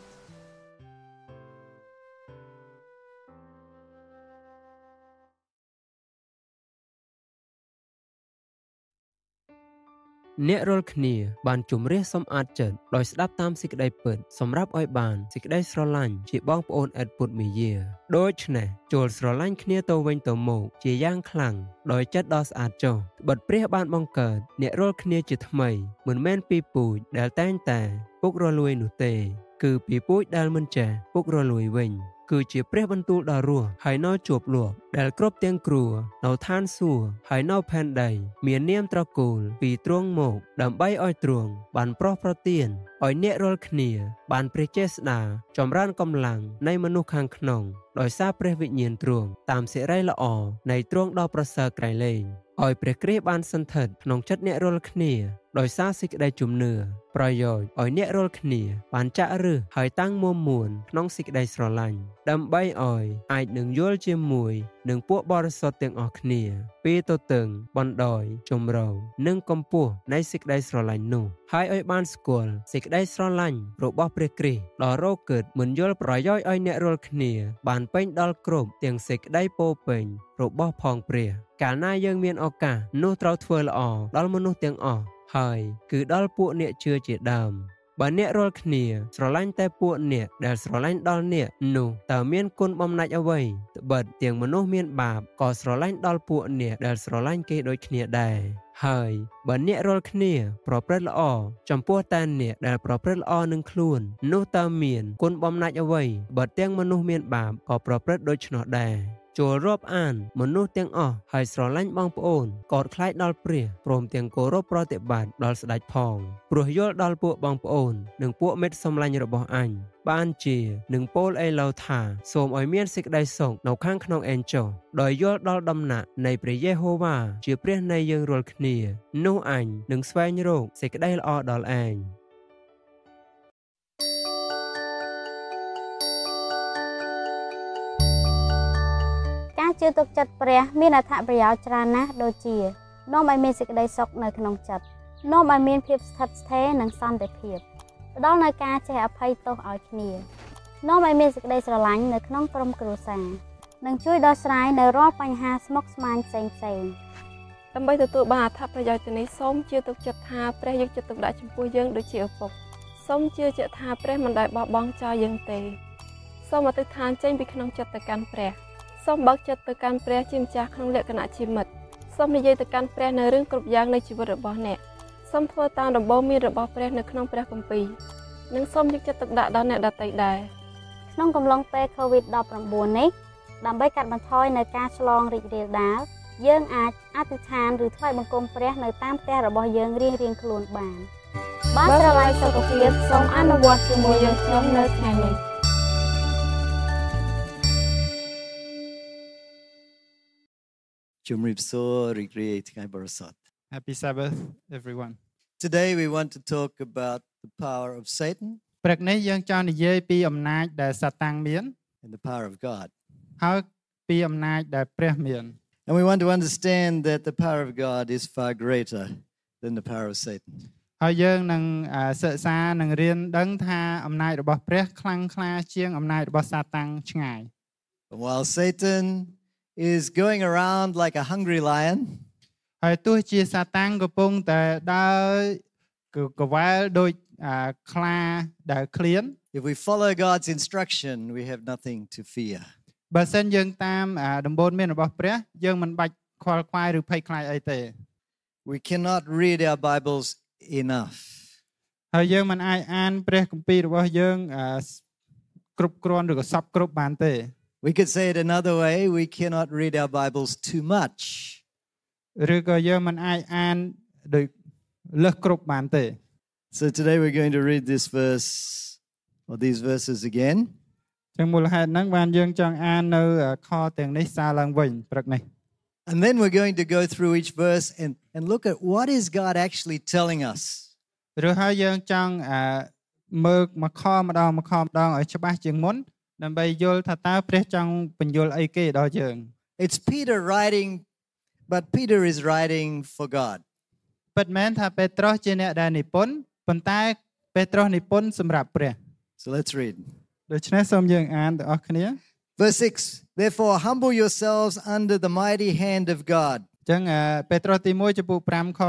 អ្នករាល់គ្នាបានជំរះសម្អាតចិត្តដោយស្ដាប់តាមសេចក្តីពិតសម្រាប់ឲ្យបានសេចក្តីស្រឡាញ់ជាបងប្អូនឥតពុតមាយាដូច្នេះចូលស្រឡាញ់គ្នាទៅវិញទៅមកជាយ៉ាងខ្លាំងដោយចិត្តដ៏ស្អាតចុះត្បិតព្រះបានបង្កើតអ្នករាល់គ្នាជាថ្មីមិនមែនពីពូជដែលតែងតែពុករលួយនោះទេគឺពីពូជដែលមិនចេះពុករលួយវិញគឺជាព្រះបន្ទូលដ៏រស់ហើយនៅជាប់លាប់ដែលគ្រប់ទាំងគ្រួនៅឋានសួគ៌ហើយនៅផែនដីមាននាមត្រកូលពីទ្រង់មកដើម្បីឲ្យទ្រង់បានប្រោសប្រទានឲ្យអ្នករាល់គ្នាបានព្រះចេស្តាចម្រើនកម្លាំងនៃមនុស្សខាងក្នុងដោយសារព្រះវិញ្ញាណទ្រង់តាមសេរីល្អនៃទ្រង់ដ៏ប្រសើរក្រៃលែងឲ្យព្រះគ្រីស្ទបានសន្ធិដ្ឋក្នុងចិត្តអ្នករាល់គ្នាដោយសារសេចក្តីជំនឿប្រយោជន៍ឲ្យអ្នករាល់គ្នាបានចាក់ឫសហើយតាំងមុំមួនក្នុងសេចក្តីស្រឡាញ់ដើម្បីឲ្យអាចនឹងយល់ជាមួយនឹងពួកបរិសុទ្ធទាំងអស់គ្នាពីទទឹងបណ្ដោយចម្រងនិងកម្ពស់នៃសេចក្តីស្រឡាញ់នោះហើយឲ្យបានស្គាល់សេចក្តីស្រឡាញ់របស់ព្រះគ្រីស្ទដ៏រកឺតមិនយល់ប្រយោជន៍ឲ្យអ្នករាល់គ្នាបានពេញដល់គ្រប់ទាំងសេចក្តីពោពេញរបស់ផងព្រះកាលណាយើងមានឱកាសនោះត្រូវធ្វើល្អដល់មនុស្សទាំងអស់ហើយគឺដល់ពួកអ្នកជឿជាដើមបើអ្នករាល់គ្នាស្រឡាញ់តែពួកអ្នកដែលស្រឡាញ់ដល់អ្នកនោះតើមានគុណបំណាច់អ្វីត្បិតទាំងមនុស្សមានបាបក៏ស្រឡាញ់ដល់ពួកអ្នកដែលស្រឡាញ់គេដូចគ្នាដែរហើយបើអ្នករាល់គ្នាប្រព្រឹត្តល្អចំពោះតែអ្នកដែលប្រព្រឹត្តល្អនឹងខ្លួននោះតើមានគុណបំណាច់អ្វីបើទាំងមនុស្សមានបាបក៏ប្រព្រឹត្តដូច្នោះដែរចូលរាប់អានមនុស្សទាំងអស់ហើយស្រឡាញ់បងប្អូនកោតខ្លាចដល់ព្រះព្រមទាំងគោរពប្រតិបត្តិដល់ស្ដេចផងព្រោះយល់ដល់ពួកបងប្អូននិងពួកមិត្តសម្លាញ់របស់អញបានជានឹងពោលអេឡូថាសូមឲ្យមានសេចក្តីសុខនៅខាងក្នុងអេនចុះដោយយល់ដល់ដំណាក់នៃព្រះយេហូវ៉ាជាព្រះនៃយើងរាល់គ្នានោះអញនឹងស្វែងរកសេចក្តីល្អដល់ឯងការជឿទុកចិត្តព្រះមានអត្ថប្រយោជន៍ច្រើនណាស់ដូចជានាំឲ្យមានសេចក្តីសុខនៅក្នុងចិត្តនាំឲ្យមានភាពស្ថិតស្ថេរនិងសន្តិភាពផ្ដល់នូវការចេះអភ័យទោសឲ្យគ្នានាំឲ្យមានសេចក្តីស្រឡាញ់នៅក្នុងក្រុមគ្រួសារនិងជួយដោះស្រាយនៅរាល់បញ្ហាស្មុគស្មាញផ្សេងៗដើម្បីទទួលបានអត្ថប្រយោជន៍ទាំងនេះសូមជឿទុកចិត្តថាព្រះយកចិត្តទុកដាក់ចំពោះយើងដូចជាឪពុកសូមជឿជាក់ថាព្រះមិនដែលបោះបង់ចោលយើងទេសូមអធិដ្ឋានចេញពីក្នុងចិត្តទៅកាន់ព្រះសូមបើកចិត្តទៅកាន់ព្រះជាម្ចាស់ក្នុងលក្ខណៈជាមិត្តសូមនិយាយទៅកាន់ព្រះនៅរឿងគ្រប់យ៉ាងនៃជីវិតរបស់អ្នកសូមធ្វើតាមដំបូន្មានរបស់ព្រះនៅក្នុងព្រះគម្ពីរនិងសូមយកចិត្តទុកដាក់ដល់អ្នកដទៃដែរក្នុងកំឡុងពេល COVID-19 នេះដើម្បីកាត់បន្ថយនៅការឆ្លងរីករាលដាលយើងអាចអធិដ្ឋានឬថ្វាយបង្គំព្រះនៅតាមផ្ទះរបស់យើងរៀងៗខ្លួនបានបើស្រឡាញ់សុខភាពសូមអនុវត្តជាមួយយើងខ្ញុំនៅថ្ងៃនេះជំរាបសួររីករាយថ្ងៃបរិសុទ្ធ Happy Sabbath everyone. Today we want to talk about the power of Satan ព្រឹកនេះយើងចង់និយាយពីអំណាចដែលសាតាំងមាន and the power of God. ហើយពីអំណាចដែលព្រះមាន And we want to understand that the power of God is far greater than the power of Satan. ហើយយើងនឹងសិក្សានឹងរៀនដឹងថាអំណាចរបស់ព្រះខ្លាំងក្លាជាងអំណាចរបស់សាតាំងឆ្ងាយ While Satan is going around like a hungry lion, ហើយទោះជាសាតាំងកំពុងតែដើរកវ៉ែលដូចខ្លាដែលឃ្លាន if we follow God's instruction, we have nothing to fear. បើសិនយើងតាមដំបូន្មានរបស់ព្រះយើងមិនបាច់ខ្វល់ខ្វាយឬភ័យខ្លាចអីទេ We cannot read our Bibles enough. ហើយយើងមិនអាចអានព្រះគម្ពីររបស់យើងគ្រប់គ្រាន់ឬក៏សពគ្រប់បានទេ We could say it another way, we cannot read our Bibles too much. ឬក៏យើងមិនអាចអានដោយលើសគ្រប់បានទេ So today we're going to read this verse or these verses again. ចឹងមូលហេតុហ្នឹងបានយើងចង់អាននៅខទាំងនេះសារឡើងវិញព្រឹកនេះ And then we're going to go through each verse and look at what is God actually telling us. ឬហើយយើងចង់មើលមកខម្ដងឲ្យច្បាស់ជាងមុនដើម្បីយល់ថាតើព្រះចង់បញ្យល់អីគេដល់យើង It's Peter writing, but Peter is writing for God. ពិតមែនថាពេត្រុសជាអ្នកដែលនិពន្ធប៉ុន្តែពេត្រុសនិពន្ធសម្រាប់ព្រះ So let's read. ដូច្នេះសូមយើងអានទាំងអស់គ្នា Verse 6, Therefore humble yourselves under the mighty hand of God. ចឹងពេត្រុសទី1ចំពោះ5ខ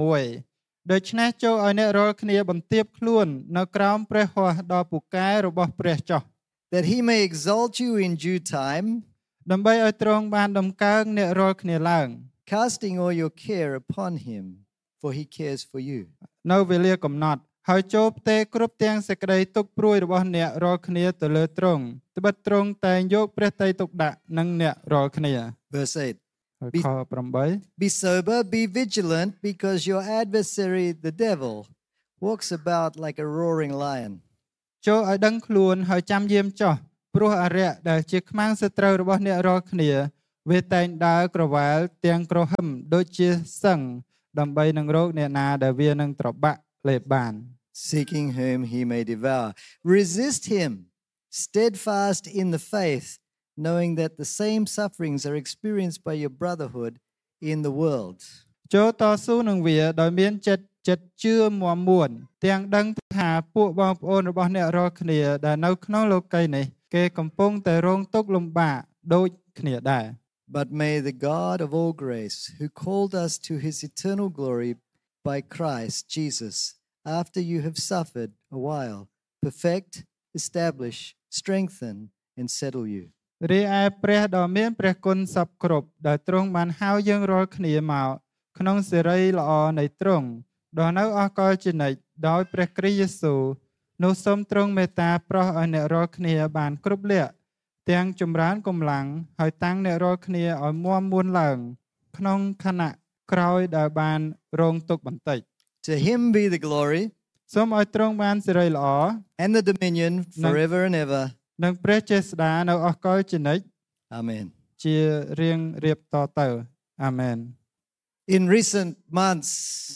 6ដូច្នេះចូលឲ្យអ្នករាល់គ្នាបន្ទាបខ្លួននៅក្រោមព្រះហស្ថដ៏ពូកែរបស់ព្រះចុះ That he may exalt you in due time, ដើម្បីឲ្យទ្រង់បានដំកើងអ្នករាល់គ្នាឡើង casting all your care upon him, for he cares for you. នៅវេលាកំណត់ហើយចូលផ្ទេរគ្រប់ទាំងសេចក្តីទុក្ខព្រួយរបស់អ្នករាល់គ្នាទៅលើទ្រង់ត្បិតទ្រង់តែងយកព្រះទ័យទុកដាក់នឹងអ្នករាល់គ្នា Verse 8, ខ8 Be sober, be vigilant, because your adversary, the devil, walks about like a roaring lion. ចូលឲ្យដឹងខ្លួនហើយចាំយាមចុះព្រោះអរិយដែលជាខ្មាំងសត្រូវរបស់អ្នករាល់គ្នាវាតែងដើរក្រវ៉ាលទាំងក្រហមដូចជាសឹងដើម្បីនឹងរកអ្នកណាដែលវានឹងត្របាក់លេបបាន seeking whom he may devour. Resist him, steadfast in the faith, knowing that the same sufferings are experienced by your brotherhood in the world. ចូលតស៊ូនឹងវាដោយមានចិត្តជឿមាំមួនទាំងដឹងថាពួកបងប្អូនរបស់អ្នករាល់គ្នាដែលនៅក្នុងលោកីយ៍នេះគេកំពុងតែរងទុក្ខលំបាកដូចគ្នាដែរ But may the God of all grace, who called us to his eternal glory by Christ Jesus, after you have suffered a while, perfect, establish, strengthen, and settle you. រីឯព្រះដ៏មានព្រះគុណសពគ្រប់ដែលទ្រង់បានហៅយើងរាល់គ្នាមកក្នុងសេរីល្អនៃទ្រង់ដ៏នៅអកលជានិច្ចដោយព្រះគ្រីស្ទយេស៊ូវនោះសូមទ្រង់មេត្តាប្រោសឲ្យអ្នករាល់គ្នាបានគ្រប់លក្ខទាំងចម្រើនកម្លាំងហើយតាំងអ្នករាល់គ្នាឲ្យមាំមួនឡើងក្នុងខណៈក្រោយដែលបានរងទុក្ខបន្តិច To him be the glory សូមឲ្យទ្រង់បានសេរីល្អ and the dominion forever and ever. និងព្រះចេស្តានៅអកលជានិច្ច Amen. ជារៀងរៀបតទៅអាមែន In recent months,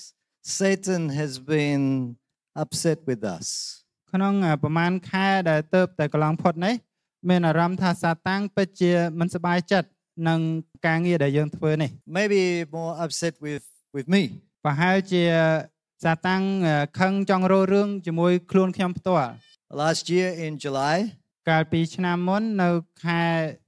Satan has been upset with us. ក្នុងប្រហែលខែដែលទៅតែកន្លងផុតនេះមានអារម្មណ៍ថាសាតាំងពិតជាមិនសប្បាយចិត្តនឹងការងារដែលយើងធ្វើនេះ Maybe more upset with me. ប្រហែលជាសាតាំងខឹងចង់រោរឿងជាមួយខ្លួនខ្ញុំផ្ទាល់ Last year in July, កាលពីឆ្នាំមុននៅខែ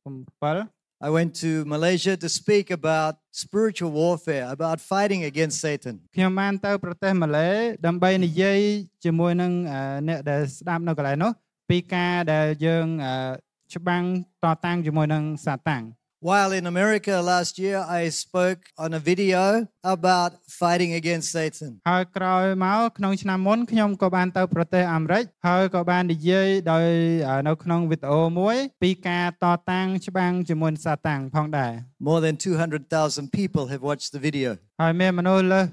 7 I went to Malaysia to speak about spiritual warfare, about fighting against Satan. ខ្ញុំបានទៅប្រទេសម៉ាឡេដើម្បីនិយាយជាមួយនឹងអ្នកដែលស្ដាប់នៅកន្លែងនោះពីការដែលយើងច្បាំងតតាំងជាមួយនឹងសាតាំង While in America last year, I spoke on a video about fighting against Satan. ហើយក្រោយមកក្នុងឆ្នាំមុនខ្ញុំក៏បានទៅប្រទេសអាមេរិកហើយក៏បាននិយាយដោយនៅក្នុងវីដេអូមួយពីការតតាំងច្បាំងជាមួយសាតាំងផងដែរ More than 200,000 people have watched the video. ហើយមានមនុស្សលើស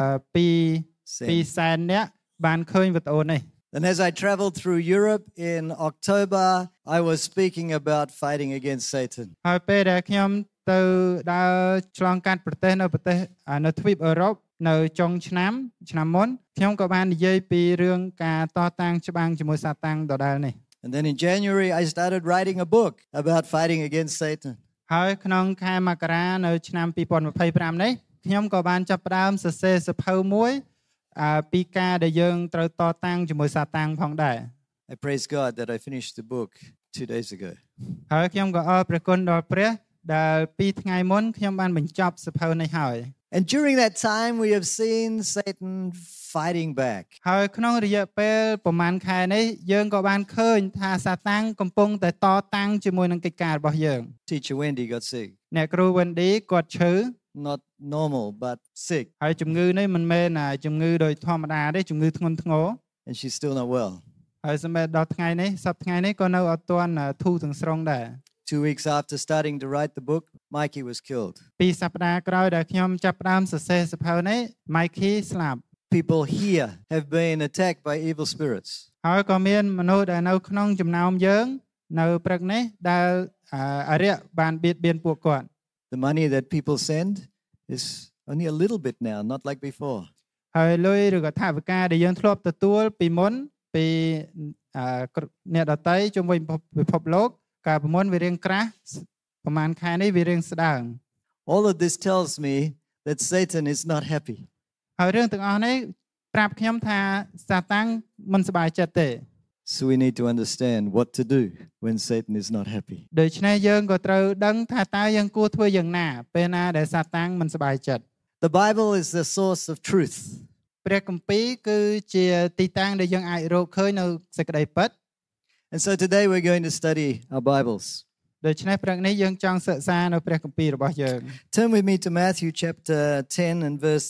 2សែននាក់បានឃើញវីដេអូនេះ And as I traveled through Europe in October, I was speaking about fighting against Satan. ហើយពេលដែលខ្ញុំទៅដើរឆ្លងកាត់ប្រទេសនៅទ្វីបអឺរ៉ុបនៅចុងឆ្នាំមុនខ្ញុំក៏បាននិយាយពីរឿងការតតាំងច្បាំងជាមួយសាតាំងដដែលនេះ And then in January, I started writing a book about fighting against Satan. ហើយក្នុងខែមករានៅឆ្នាំ2025នេះខ្ញុំក៏បានចាប់ផ្ដើមសរសេរសៀវភៅមួយពីការដែលយើងត្រូវតតាំងជាមួយសាតាំងផងដែរ I praise God that I finished the book 2 days ago. ហើយខ្ញុំក៏អរព្រះគុណដល់ព្រះដែល2ថ្ងៃមុនខ្ញុំបានបញ្ចប់សៀវភៅនេះហើយ And during that time, we have seen Satan fighting back. ហើយក្នុងរយៈពេលប្រហែលខែនេះយើងក៏បានឃើញថាសាតាំងកំពុងតែតតាំងជាមួយនឹងកិច្ចការរបស់យើង Teacher Wendy got sick. អ្នកគ្រូ Wendy គាត់ឈឺ Not normal, but sick. ហើយជំងឺនេះមិនមែនជំងឺដោយធម្មតាទេជំងឺធ្ងន់ធ្ងរ And she's still not well. ហើយសម្រាប់ដល់ថ្ងៃនេះសប្តាហ៍ថ្ងៃនេះក៏នៅអត់ទាន់ធូរទាំងស្រុងដែរ 2 weeks after starting to write the book, Mikey was killed. 2សប្តាហ៍ក្រោយដែលខ្ញុំចាប់ផ្ដើមសរសេរសៀវភៅនេះ Mikey ស្លាប់ People here have been attacked by evil spirits. ហើយក៏មានមនុស្សដែលនៅក្នុងចំណោមយើងនៅព្រឹកនេះដែលអរិយបានបៀតបៀនពួកគាត់ The money that people send is only a little bit now, not like before. ហើយលុយឬក៏ថវិកាដែលយើងធ្លាប់ទទួលពីមុនពីអ្នកដទៃជុំវិញពិភពលោកកាលពីមុនវារៀងក្រាស់ប្រហែលខែនេះវារៀងស្ដើង All of this tells me that Satan is not happy. ហើយរឿងទាំងអស់នេះប្រាប់ខ្ញុំថាសាតាំងមិនសប្បាយចិត្តទេ So we need to understand what to do when Satan is not happy. ដូច្នេះយើងក៏ត្រូវដឹងថាតើយើងគួរធ្វើយ៉ាងណាពេលណាដែលសាតាំងមិនសប្បាយចិត្ត The Bible is the source of truth. ព្រះគម្ពីរគឺជាទីតាំងដែលយើងអាចរកឃើញនៅសេចក្តីពិត And so today we're going to study our Bibles. ដូច្នេះព្រឹកនេះយើងចង់សិក្សានៅព្រះគម្ពីររបស់យើង Turn with me to Matthew chapter 10 and verse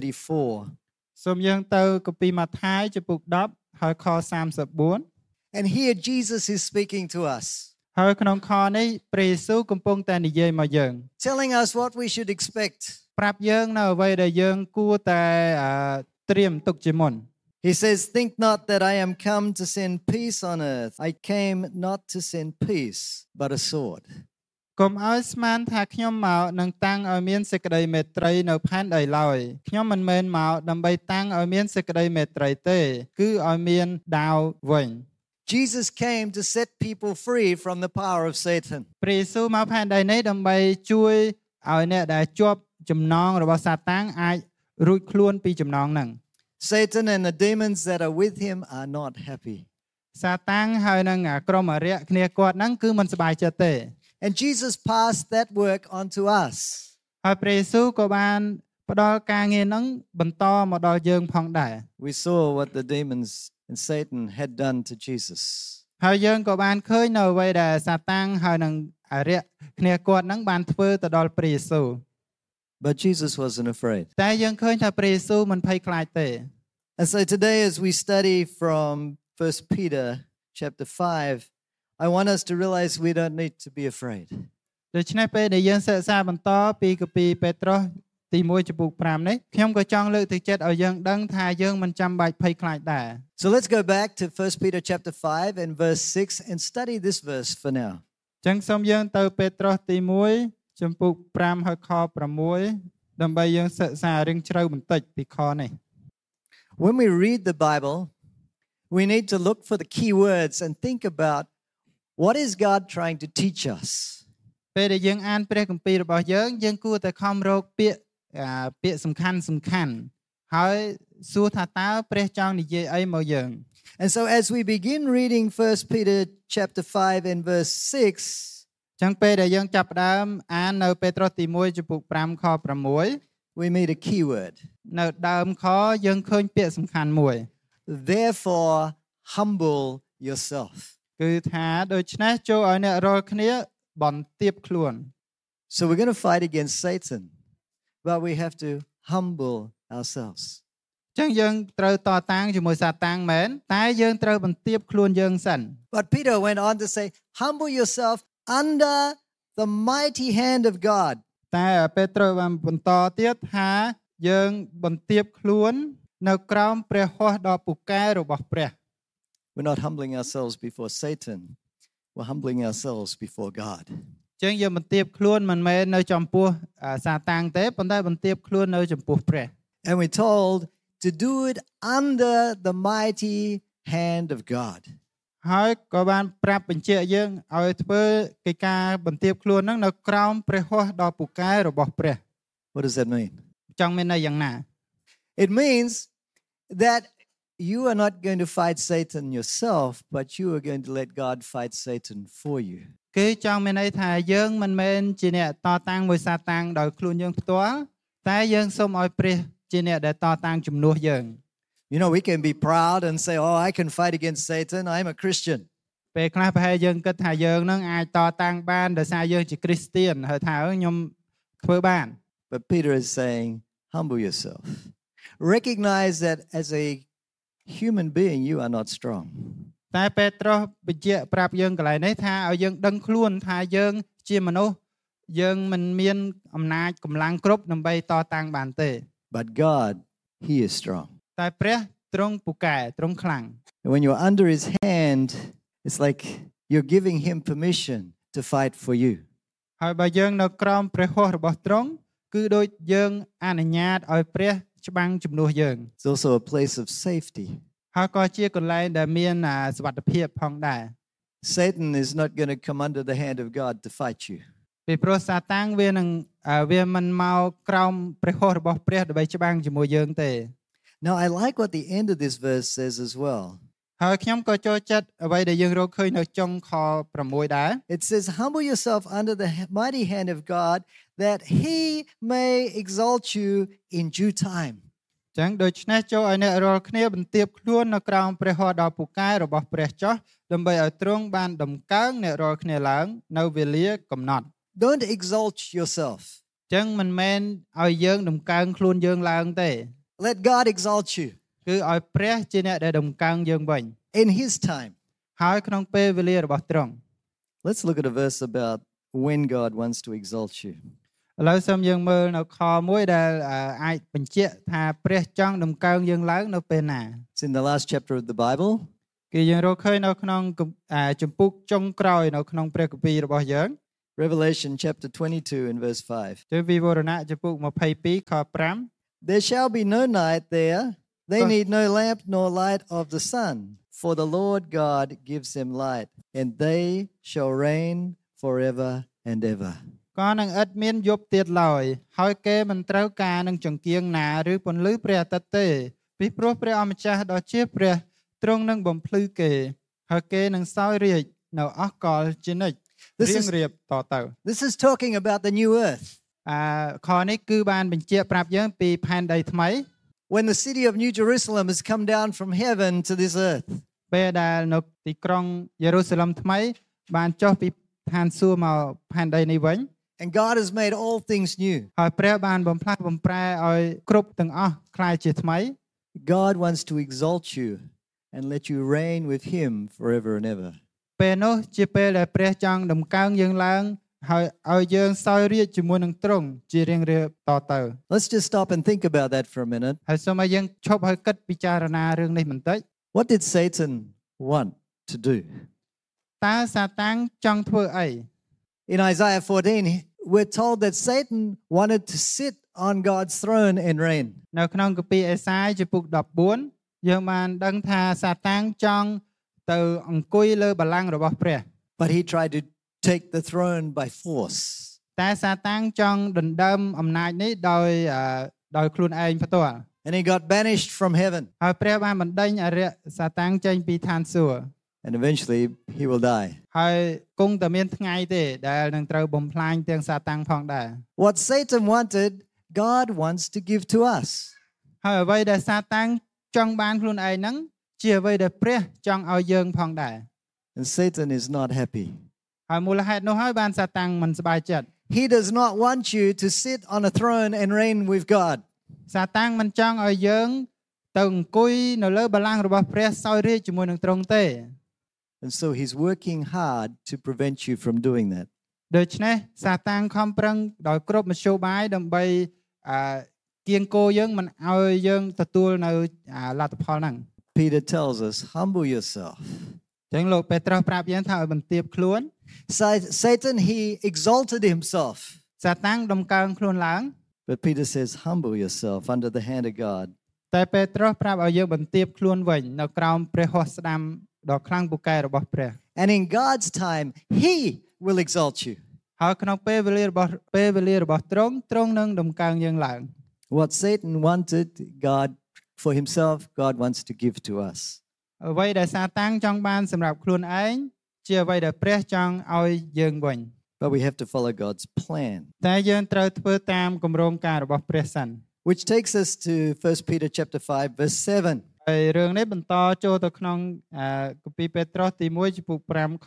34. សូមយើងទៅគម្ពីរម៉ាថាយចំពុក10ហើយខ34 And here Jesus is speaking to us, ហើយក្នុងខនេះព្រះយេស៊ូវកំពុងតែនិយាយមកយើង telling us what we should expect. ប្រាប់យើងនៅអ្វីដែលយើងគួរតែត្រៀមទុកជាមុន He says, "Think not that I am come to send peace on earth. I came not to send peace, but a sword." កុំឲ្យស្មានថាខ្ញុំមកនឹងតាំងឲ្យមានសេចក្តីមេត្រីនៅផែនដីឡើយខ្ញុំមិនមែនមកដើម្បីតាំងឲ្យមានសេចក្តីមេត្រីទេគឺឲ្យមានដាវវិញ Jesus came to set people free from the power of Satan. ព្រះយេស៊ូវមកផែនដីនេះដើម្បីជួយឲ្យអ្នកដែលជាប់ចំណងរបស់សាតាំងអាចរួចខ្លួនពីចំណងហ្នឹង Satan and the demons that are with him are not happy. សាតាំងហើយនឹងក្រុមអរិយគ្នាគាត់ហ្នឹងគឺមិនសប្បាយចិត្តទេ And Jesus passed that work on to us. ហើយព្រះយេស៊ូវក៏បានផ្ដល់ការងារហ្នឹងបន្តមកដល់យើងផងដែរ We saw what the demons and Satan had done to Jesus. ហើយយើងក៏បានឃើញនៅអ្វីដែលសាតាំងហើយនឹងអរិយគ្នាគាត់ហ្នឹងបានធ្វើទៅដល់ព្រះយេស៊ូវ But Jesus wasn't afraid. តែយើងឃើញថាព្រះយេស៊ូវមិនភ័យខ្លាចទេ And so today as we study from 1 Peter chapter 5, I want us to realize we don't need to be afraid. ដូច្នេះពេលដែលយើងសិក្សាបន្តពីកាពីពេត្រុសទី1ចំពុក5នេះខ្ញុំក៏ចង់លើកទឹកចិត្តឲ្យយើងដឹងថាយើងមិនចាំបាច់ភ័យខ្លាចដែរ So let's go back to 1 Peter chapter 5 and verse 6 and study this verse for now. ចឹងសូមយើងទៅពេត្រុសទី1ចំពុក5ហើយខ6ដើម្បីយើងសិក្សារឿងជ្រៅបន្តិចពីខនេះ When we read the Bible, we need to look for the key words and think about what is God trying to teach us. ពេលដែលយើងអានព្រះគម្ពីររបស់យើងគួរតែខំរកពាក្យសំខាន់ហើយសួរថាតើព្រះចង់និយាយអីមកយើង And so as we begin reading 1 Peter chapter 5 and verse 6, ចឹងពេលដែលយើងចាប់ផ្ដើមអាននៅពេត្រុសទី1ចំពុក5ខ6 we meet a key word. នៅដើមខយើងឃើញពាក្យសំខាន់មួយ Therefore humble yourself. គឺថាដូច្នេះចូលឲ្យអ្នករាល់គ្នាបន្ទាបខ្លួន So we're going to fight against Satan, but we have to humble ourselves. ចឹងយើងត្រូវតតាំងជាមួយសាតាំងមែនតែយើងត្រូវបន្ទាបខ្លួនយើងសិន But Peter went on to say, humble yourself under the mighty hand of God. តែពេត្រុសបានបន្តទៀតថាយើងបន្ទាបខ្លួននៅក្រោមព្រះហស្ថដ៏ពូកែរបស់ព្រះ We're not humbling ourselves before Satan. We're humbling ourselves before God. ចឹងយើងបន្ទាបខ្លួនមិនមែននៅចំពោះសាតាំងទេប៉ុន្តែបន្ទាបខ្លួននៅចំពោះព្រះ And we're told to do it under the mighty hand of God. ហើយក៏បានប្រាប់បញ្ជាក់យើងឲ្យធ្វើកិច្ចការបន្ទាបខ្លួនហ្នឹងនៅក្រោមព្រះហស្ថដ៏ពូកែរបស់ព្រះ What does that mean? ចង់មានន័យយ៉ាងណា It means that you are not going to fight Satan yourself, but you are going to let God fight Satan for you. គឺចង់មានន័យថាយើងមិនមែនជាអ្នកតតាំងមួយសាតាំងដោយខ្លួនយើងផ្ទាល់តែយើងសូមឲ្យព្រះជាអ្នកដែលតតាំងជំនួសយើង You know, we can be proud and say, oh, I can fight against Satan. I'm a Christian. ពេលខ្លះប្រហែលយើងគិតថាយើងនឹងអាចតតាំងបានដោយសារយើងជាគ្រីស្ទានហើយថាខ្ញុំធ្វើបាន But Peter is saying, humble yourself. Recognize that as a human being, you are not strong. តែពេត្រុសបញ្ជាក់ប្រាប់យើងកន្លែងនេះថាឲ្យយើងដឹងខ្លួនថាយើងជាមនុស្សយើងមិនមានអំណាចកម្លាំងគ្រប់ដើម្បីតតាំងបានទេ But God, He is strong. តែព្រះទ្រង់ពូកែទ្រង់ខ្លាំង And when you're under His hand, it's like you're giving Him permission to fight for you. ហើយបើយើងនៅក្រោមព្រះហស្ថរបស់ទ្រង់គឺដូចយើងអនុញ្ញាតឲ្យព្រះច្បាំងជំនួសយើង It's also a place of safety. ហើយក៏ជាកន្លែងដែលមានសុវត្ថិភាពផងដែរ Satan is not going to come under the hand of God to fight you. ពីព្រោះសាតាំងវាមិនមកក្រោមព្រះហស្ថរបស់ព្រះដើម្បីច្បាំងជាមួយយើងទេ Now, I like what the end of this verse says as well. ហើយខ្ញុំក៏ចូលចិត្តអ្វីដែលយើងរកឃើញនៅចុងខ6ដែរ It says, humble yourself under the mighty hand of God, that He may exalt you in due time. ចឹងដូច្នេះចូលឲ្យអ្នករាល់គ្នាបន្ទាបខ្លួននៅក្រោមព្រះហស្ថដ៏ពូកែរបស់ព្រះចោះដើម្បីឲ្យទ្រង់បានដំកើងអ្នករាល់គ្នាឡើងនៅវេលាកំណត់ Don't exalt yourself. ចឹងមិនមែនឲ្យយើងដំកើងខ្លួនយើងឡើងទេ Let God exalt you គឺឲ្យព្រះជាអ្នកដែលដំកើងយើងវិញ in His time. ហើយក្នុងពេលវេលារបស់ទ្រង់ Let's look at a verse about when God wants to exalt you. ឥឡូវសូមយើងមើលនៅខមួយដែលអាចបញ្ជាក់ថាព្រះចង់ដំកើងយើងឡើងនៅពេលណា It's in the last chapter of the Bible. គឺយើងរកឃើញនៅក្នុងជំពូកចុងក្រោយនៅក្នុងព្រះគម្ពីររបស់យើង Revelation chapter 22 and verse 5. ជាវិវរណៈជំពូក22ខ5 There shall be no night there. They need no lamp nor light of the sun, for the Lord God gives them light, and they shall reign forever and ever. ក៏នឹងឥតមានយប់ទៀតឡើយហើយគេមិនត្រូវការនឹងចង្គៀងណាឬពន្លឺព្រះអាទិត្យទេពីព្រោះព្រះអម្ចាស់ដ៏ជាព្រះទ្រង់នឹងបំភ្លឺគេហើយគេនឹងសោយរាជ្យនៅអស់កលជានិច្ចរៀងរៀបតទៅ This is talking about the new earth. ខនេះគឺបានបញ្ជាក់ប្រាប់យើងពីផែនដីថ្មី When the city of New Jerusalem has come down from heaven to this earth. ពេលដែលនៅទីក្រុងយេរូសាឡឹមថ្មីបានចុះពីឋានសួគ៌មកផែនដីនេះវិញ And God has made all things new. ហើយព្រះបានបំផ្លាស់បំប្រែឲ្យគ្រប់ទាំងអស់คล้ายជាថ្មី God wants to exalt you and let you reign with him forever and ever. ពេលនោះជាពេលដែលព្រះចង់ដំកើងយើងឡើងហើយឲ្យយើងសោយរាជ្យជាមួយនឹងទ្រង់ជារៀងរៀបតទៅ Let's just stop and think about that for a minute. ហើយសូមឲ្យយើងឈប់ហើយគិតពិចារណារឿងនេះបន្តិច What did Satan want to do? តើសាតាំងចង់ធ្វើអី In Isaiah 14, we're told that Satan wanted to sit on God's throne and reign. នៅក្នុងគម្ពីរអេសាយជំពូក14យើងបានដឹងថាសាតាំងចង់ទៅអង្គុយលើបល្ល័ង្ករបស់ព្រះ But he tried to take the throne by force. តែសាតាំងចង់ដណ្ដើមអំណាចនេះដោយខ្លួនឯងផ្ទាល់ And he got banished from heaven. ហើយព្រះបានបណ្ដេញអរិយសាតាំងចេញពីឋានសួគ៌ And eventually he will die. ហើយគង់តែមានថ្ងៃទេដែលនឹងត្រូវបំផ្លាញទាំងសាតាំងផងដែរ What Satan wanted, God wants to give to us. ហើយអ្វីដែលសាតាំងចង់បានខ្លួនឯងហ្នឹងជាអ្វីដែលព្រះចង់ឲ្យយើងផងដែរ And Satan is not happy. ហើយមូលហេតុនោះហើយបានសាតាំងមិនសប្បាយចិត្ត He does not want you to sit on a throne and reign with God. សាតាំងមិនចង់ឲ្យយើងទៅអង្គុយនៅលើបល្ល័ង្ករបស់ព្រះសោយរាជ្យជាមួយនឹងទ្រង់ទេ And so he's working hard to prevent you from doing that. ដូច្នេះសាតាំងខំប្រឹងដោយគ្រប់មធ្យោបាយដើម្បីគៀងគោយើងមិនឲ្យយើងទទួលនៅលទ្ធផលហ្នឹង Peter tells us, humble yourself. ចឹងលោកពេត្រុសប្រាប់យើងថាឲ្យបន្ទាបខ្លួន Satan, he exalted himself. សាតាំងដំកើងខ្លួនឡើង But Peter says, humble yourself under the hand of God. តែពេត្រុសប្រាប់ឲ្យយើងបន្ទាបខ្លួនវិញនៅក្រោមព្រះហស្ថស្ដាំដ៏ខ្លាំងពូកែរបស់ព្រះ And in God's time, he will exalt you. ហើយក្នុងពេលវេលារបស់ទ្រង់នឹងដំកើងយើងឡើង What Satan wanted, God for himself, God wants to give to us. អ្វីដែលសាតាំងចង់បានសម្រាប់ខ្លួនឯងជាអ្វីដែលព្រះចង់ឲ្យយើងវិញ But we have to follow God's plan. តែយើងត្រូវធ្វើតាមគម្រោងការរបស់ព្រះសិន Which takes us to 1 Peter chapter 5 verse 7. ហើយរឿងនេះបន្តចូលទៅក្នុងគម្ពីរពេត្រុសទី1ចំពោះ5ខ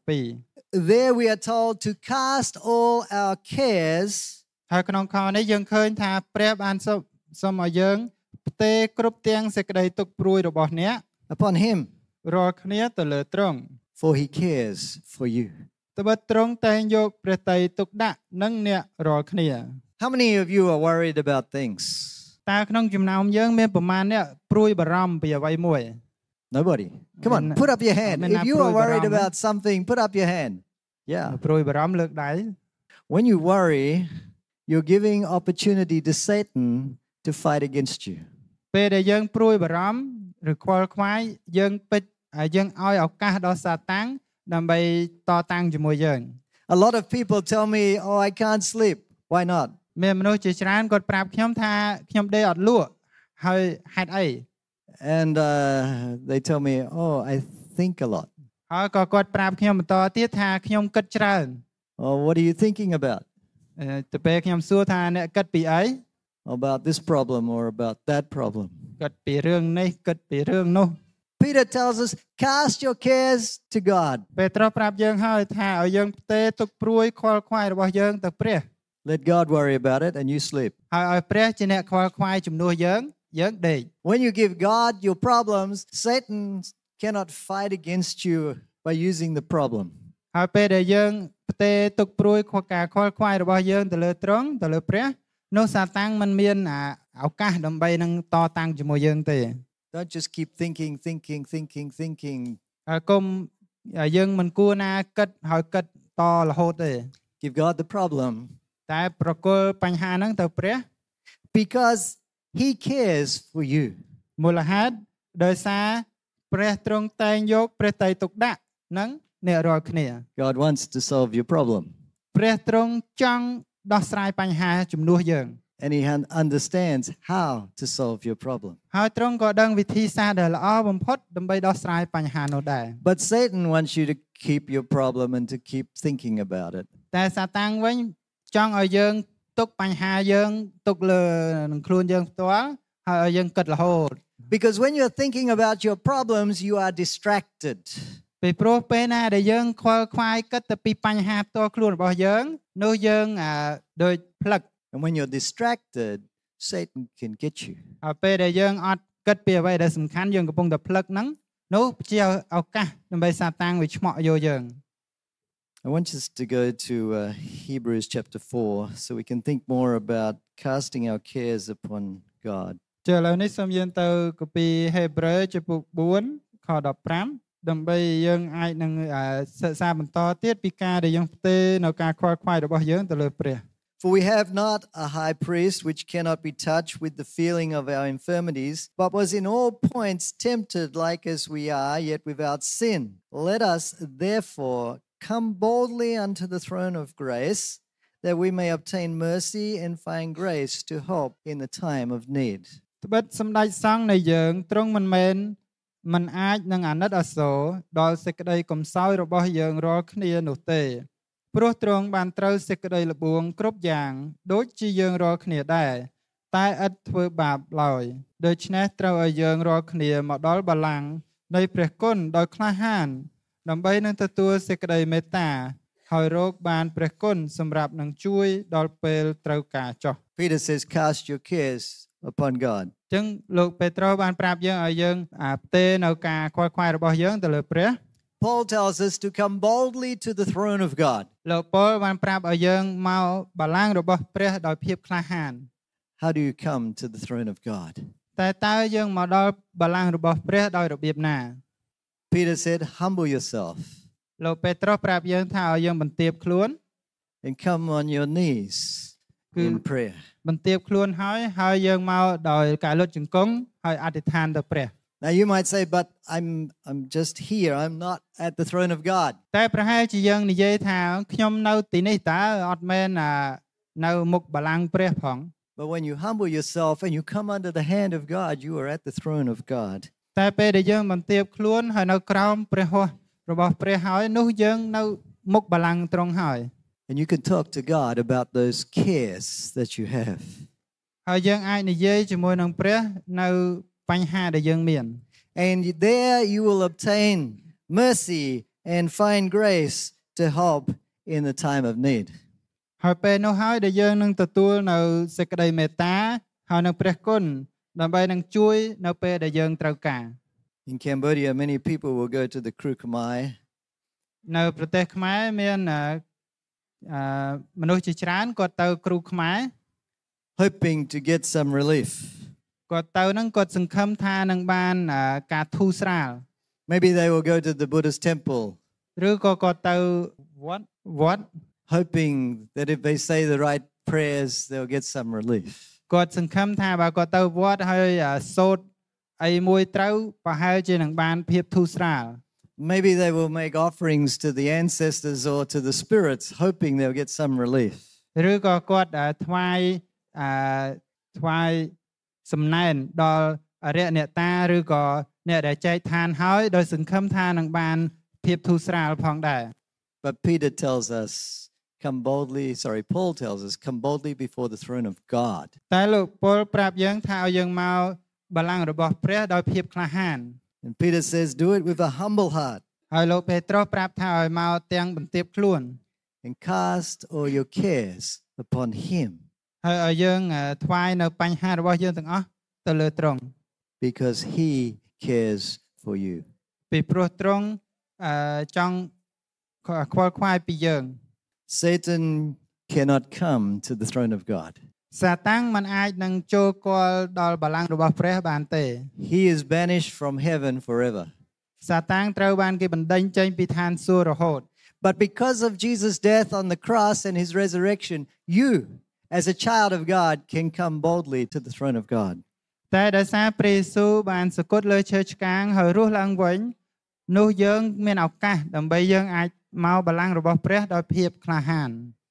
7 There we are told to cast all our cares ហើយក្នុងខនេះយើងឃើញថាព្រះបានសូមឲ្យយើងផ្ទេរគ្រប់ទាំងសេចក្តីទុក្ខព្រួយរបស់អ្នក upon him, រាល់គ្នាទៅលើទ្រង់ for he cares for you. ត្បិតទ្រង់តែងយកព្រះទ័យទុកដាក់នឹងអ្នករាល់គ្នា How many of you are worried about things? តើក្នុងចំណោមយើងមានប្រមាណអ្នកព្រួយបារម្ភពីអ្វីមួយ Nobody. Come on, put up your hand. If you are worried about something, put up your hand. Yeah. ព្រួយបារម្ភលើកដៃ When you worry, you're giving opportunity to Satan to fight against you. ពេលដែលយើងព្រួយបារម្ភឬខ្វល់ខ្វាយយើងឲ្យឱកាសដល់សាតាំងដើម្បីតតាំងជាមួយយើង A lot of people tell me, "Oh, I can't sleep." Why not? មានមនុស្សជាច្រើនគាត់ប្រាប់ខ្ញុំថាខ្ញុំដេកអត់លក់ហើយហេតុអី And they tell me, "Oh, I think a lot." ហើយក៏គាត់ប្រាប់ខ្ញុំបន្តទៀតថាខ្ញុំគិតច្រើន Oh, what are you thinking about? ទៅពេលខ្ញុំសួរថាអ្នកគិតពីអី About this problem or about that problem? គិតពីរឿងនេះគិតពីរឿងនោះ Peter tells us, "Cast your cares to God." ពេត្រុសប្រាប់យើងហើយថាឲ្យយើងផ្ទេរទុក្ខព្រួយខ្វល់ខ្វាយរបស់យើងទៅព្រះ Let God worry about it and you sleep. ហើយឲ្យព្រះជាអ្នកខ្វល់ខ្វាយជំនួសយើងដេក When you give God your problems, Satan cannot fight against you by using the problem. ហើយពេលដែលយើងផ្ទេរទុកព្រួយខកការខលខ្វាយរបស់យើងទៅលើទ្រង់ទៅលើព្រះនោះសាតាំងមិនមានឱកាសដើម្បីនឹងតតាំងជាមួយយើងទេ Don't just keep thinking. កុំយើងមិនគួរណាគិតហើយគិតតរហូតទេ Give God the problem. តែប្រគល់បញ្ហាហ្នឹងទៅព្រះ Because He cares for you. មូលហេតុដោយសារព្រះទ្រង់តែងយកព្រះតីទុកដាក់ហ្នឹងអ្នករាល់គ្នា God wants to solve your problem. ព្រះទ្រង់ចង់ដោះស្រាយបញ្ហាជំនួសយើង And He understands how to solve your problem. ហើយទ្រង់ក៏ដឹងវិធីសាស្ត្រដែលល្អបំផុតដើម្បីដោះស្រាយបញ្ហានោះដែរ But Satan wants you to keep your problem and to keep thinking about it. តែសាតាំងវិញចង់ឲ្យយើងទុកបញ្ហាយើងទុកលើនឹងខ្លួនយើងផ្ទាល់ហើយឲ្យយើងគិតរហូត Because when you're thinking about your problems, you are distracted. ពីព្រោះពេលណាដែលយើងខ្វល់ខ្វាយគិតទៅពីបញ្ហាផ្ទាល់ខ្លួនរបស់យើងនោះយើងដូចផ្លឹក And when you're distracted, Satan can get you. ហើយពេលដែលយើងអត់គិតពីអ្វីដែលសំខាន់យើងកំពុងតែផ្លឹកហ្នឹងនោះជាឱកាសដើម្បីសាតាំងវាឆ្មក់យកយើង I want us to go to Hebrews chapter 4 so we can think more about casting our cares upon God. ឥឡូវនេះសូមយើងទៅកាពីហេព្រើរជំពូក4ខ15ដើម្បីយើងអាចនឹងសិក្សាបន្តទៀតពីការដែលយើងផ្ទេរនៅការខ្វល់ខ្វាយរបស់យើងទៅលើព្រះ For we have not a high priest which cannot be touched with the feeling of our infirmities, but was in all points tempted like as we are, yet without sin. Let us therefore come boldly unto the throne of grace, that we may obtain mercy and find grace to help in the time of need. ត្បិតសម្ដេចសង្ឃនៃយើងទ្រង់មិនអាចនឹងអាណិតអាសូរដល់សេចក្តីកំសោយរបស់យើងរាល់គ្នានោះទេព្រោះទ្រង់បានត្រូវសេចក្តីល្បួងគ្រប់យ៉ាងដូចជាយើងរាល់គ្នាដែរតែឥតធ្វើបាបឡើយដូច្នេះត្រូវឲ្យយើងរាល់គ្នាមកដល់បល្ល័ង្កនៃព្រះគុណដោយក្លាហានដើម្បីនឹងទទួលសេចក្តីមេត្តាហើយរកបានព្រះគុណសម្រាប់នឹងជួយដល់ពេលត្រូវការចុះ Peter says, cast your cares upon God. ចឹងលោកពេត្រុសបានប្រាប់យើងឲ្យយើងផ្ទេរនៅការខ្វល់ខ្វាយរបស់យើងទៅលើព្រះ Paul tells us to come boldly to the throne of God. លោកប៉ូលបានប្រាប់ឲ្យយើងមកបល្ល័ង្ករបស់ព្រះដោយភាពក្លាហាន How do you come to the throne of God? តែតើយើងមកដល់បល្ល័ង្ករបស់ព្រះដោយរបៀបណា Peter said, humble yourself លោកពេត្រុសប្រាប់យើងថាឲ្យយើងបន្ទាបខ្លួន and come on your knees in prayer. បន្ទាបខ្លួនហើយយើងមកដោយការលុតជង្គង់ហើយអធិដ្ឋានទៅព្រះ Now you might say, but I'm just here. I'm not at the throne of God. តែប្រហែលជាយើងនិយាយថាខ្ញុំនៅទីនេះតើអត់មែននៅមុខបល្ល័ង្កព្រះផង But when you humble yourself and you come under the hand of God, you are at the throne of God. តែពេលដែលយើងបន្ទាបខ្លួនហើយនៅក្រោមព្រះហស្ថរបស់ព្រះហើយនោះយើងនៅមុខបល្ល័ង្កទ្រង់ហើយ And you can talk to God about those cares that you have. ហើយយើងអាចនិយាយជាមួយនឹងព្រះនៅបញ្ហាដែលយើងមាន And there you will obtain mercy and find grace to help in the time of need. ហើយពេលនោះហើយដែលយើងនឹងទទួលនៅសេចក្តីមេត្តាហើយនឹងព្រះគុណដើម្បីនឹងជួយនៅពេលដែលយើងត្រូវការ In Cambodia, many people will go to the Kru Khmer. នៅប្រទេសខ្មែរមានមនុស្សជាច្រើនគាត់ទៅគ្រូខ្មែរ hoping to get some relief. គាត់ទៅហ្នឹងគាត់សង្ឃឹមថានឹងបានការធូរស្រាល Maybe they will go to the Buddhist temple. ឬក៏គាត់ទៅវត្ត hoping that if they say the right prayers, they'll get some relief. គាត់សង្ឃឹមថាបើគាត់ទៅវត្តហើយសូត្រអីមួយត្រូវប្រហែលជានឹងបានភាពធូរស្រាល Maybe they will make offerings to the ancestors or to the spirits, hoping they'll get some relief. ឬក៏គាត់ថ្វាយសំណែនដល់អរិយអ្នកតាឬក៏អ្នកដែលចែកឋានហើយដោយសង្ឃឹមថានឹងបានភាពធូរស្រាលផងដែរ But Peter tells us, Paul tells us, come boldly before the throne of God. តែលោកពលប្រាប់យើងថាឲ្យយើងមកបល្ល័ង្ករបស់ព្រះដោយភាពក្លាហាន And Peter says, do it with a humble heart. ហើយលោកពេត្រុសប្រាប់ថាឲ្យមកទាំងបន្ទាបខ្លួន And cast all your cares upon him. ហើយឲ្យយើងថ្វាយនៅបញ្ហារបស់យើងទាំងអស់ទៅលើទ្រង់ Because he cares for you. ពីព្រោះទ្រង់ចង់ខ្វល់ខ្វាយពីយើង Satan cannot come to the throne of God. សាតាំងមិនអាចនឹងចូលគាល់ដល់បល្ល័ង្ករបស់ព្រះបានទេ He is banished from heaven forever. សាតាំងត្រូវបានគេបណ្ដេញចេញពីឋានសួគ៌រហូត But because of Jesus' death on the cross and his resurrection, you, as a child of God, can come boldly to the throne of God. តែដោយសារព្រះយេស៊ូវបានសគត់លើឈើឆ្កាងហើយរស់ឡើងវិញនោះយើងមានឱកាសដើម្បីយើងអាចមកបល្ល័ង្ករបស់ព្រះដោយភាពក្លាហាន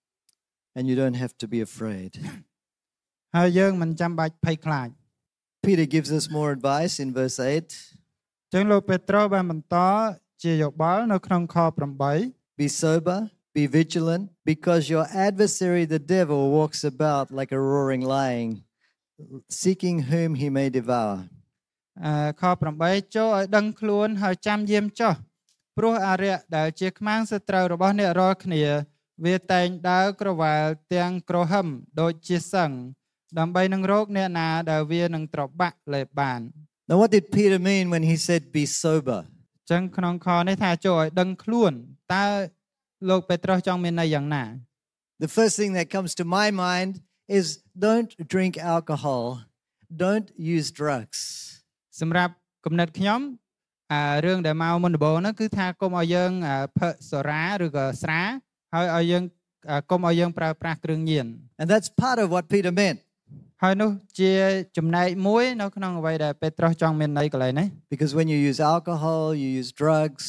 And you don't have to be afraid. ហើយយើងមិនចាំបាច់ភ័យខ្លាច Peter gives us more advice in verse 8. ចឹងលោកពេត្រុសបានបន្តជាយោបល់នៅក្នុងខ Be sober, be vigilant, because your adversary the devil walks about like a roaring lion, seeking whom he may devour. ខ 8 ចូលឲ្យដឹងខ្លួនហើយចាំយាមចុះព្រោះអារក្សដែលជាខ្មាំងសត្រូវរបស់អ្នករាល់គ្នាវាតែងដើរក្រវ៉ាល់ទាំងក្រហមដូចជាសឹងដើម្បីនឹងរកអ្នកណាដែលវានឹងត្របាក់លេបបាន Now what did Peter mean when he said be sober? ចឹងក្នុងខនេះថាចូលឲ្យដឹងខ្លួនតើលោកពេត្រុសចង់មានន័យយ៉ាងណា The first thing that comes to my mind is don't drink alcohol, don't use drugs. សម្រាប់គំនិតខ្ញុំរឿងដែលមកមុនដំបូងហ្នឹងគឺថាកុំឲ្យយើងផឹកសូរ៉ាឬក៏ស្រាហើយឲ្យយើងកុំឲ្យយើងប្រើប្រាស់គ្រឿងញៀន And that's part of what Peter meant. ហើយនោះជាចំណែកមួយនៅក្នុងអ្វីដែលពេត្រុសចង់មានន័យកន្លែងនេះ Because when you use alcohol, you use drugs,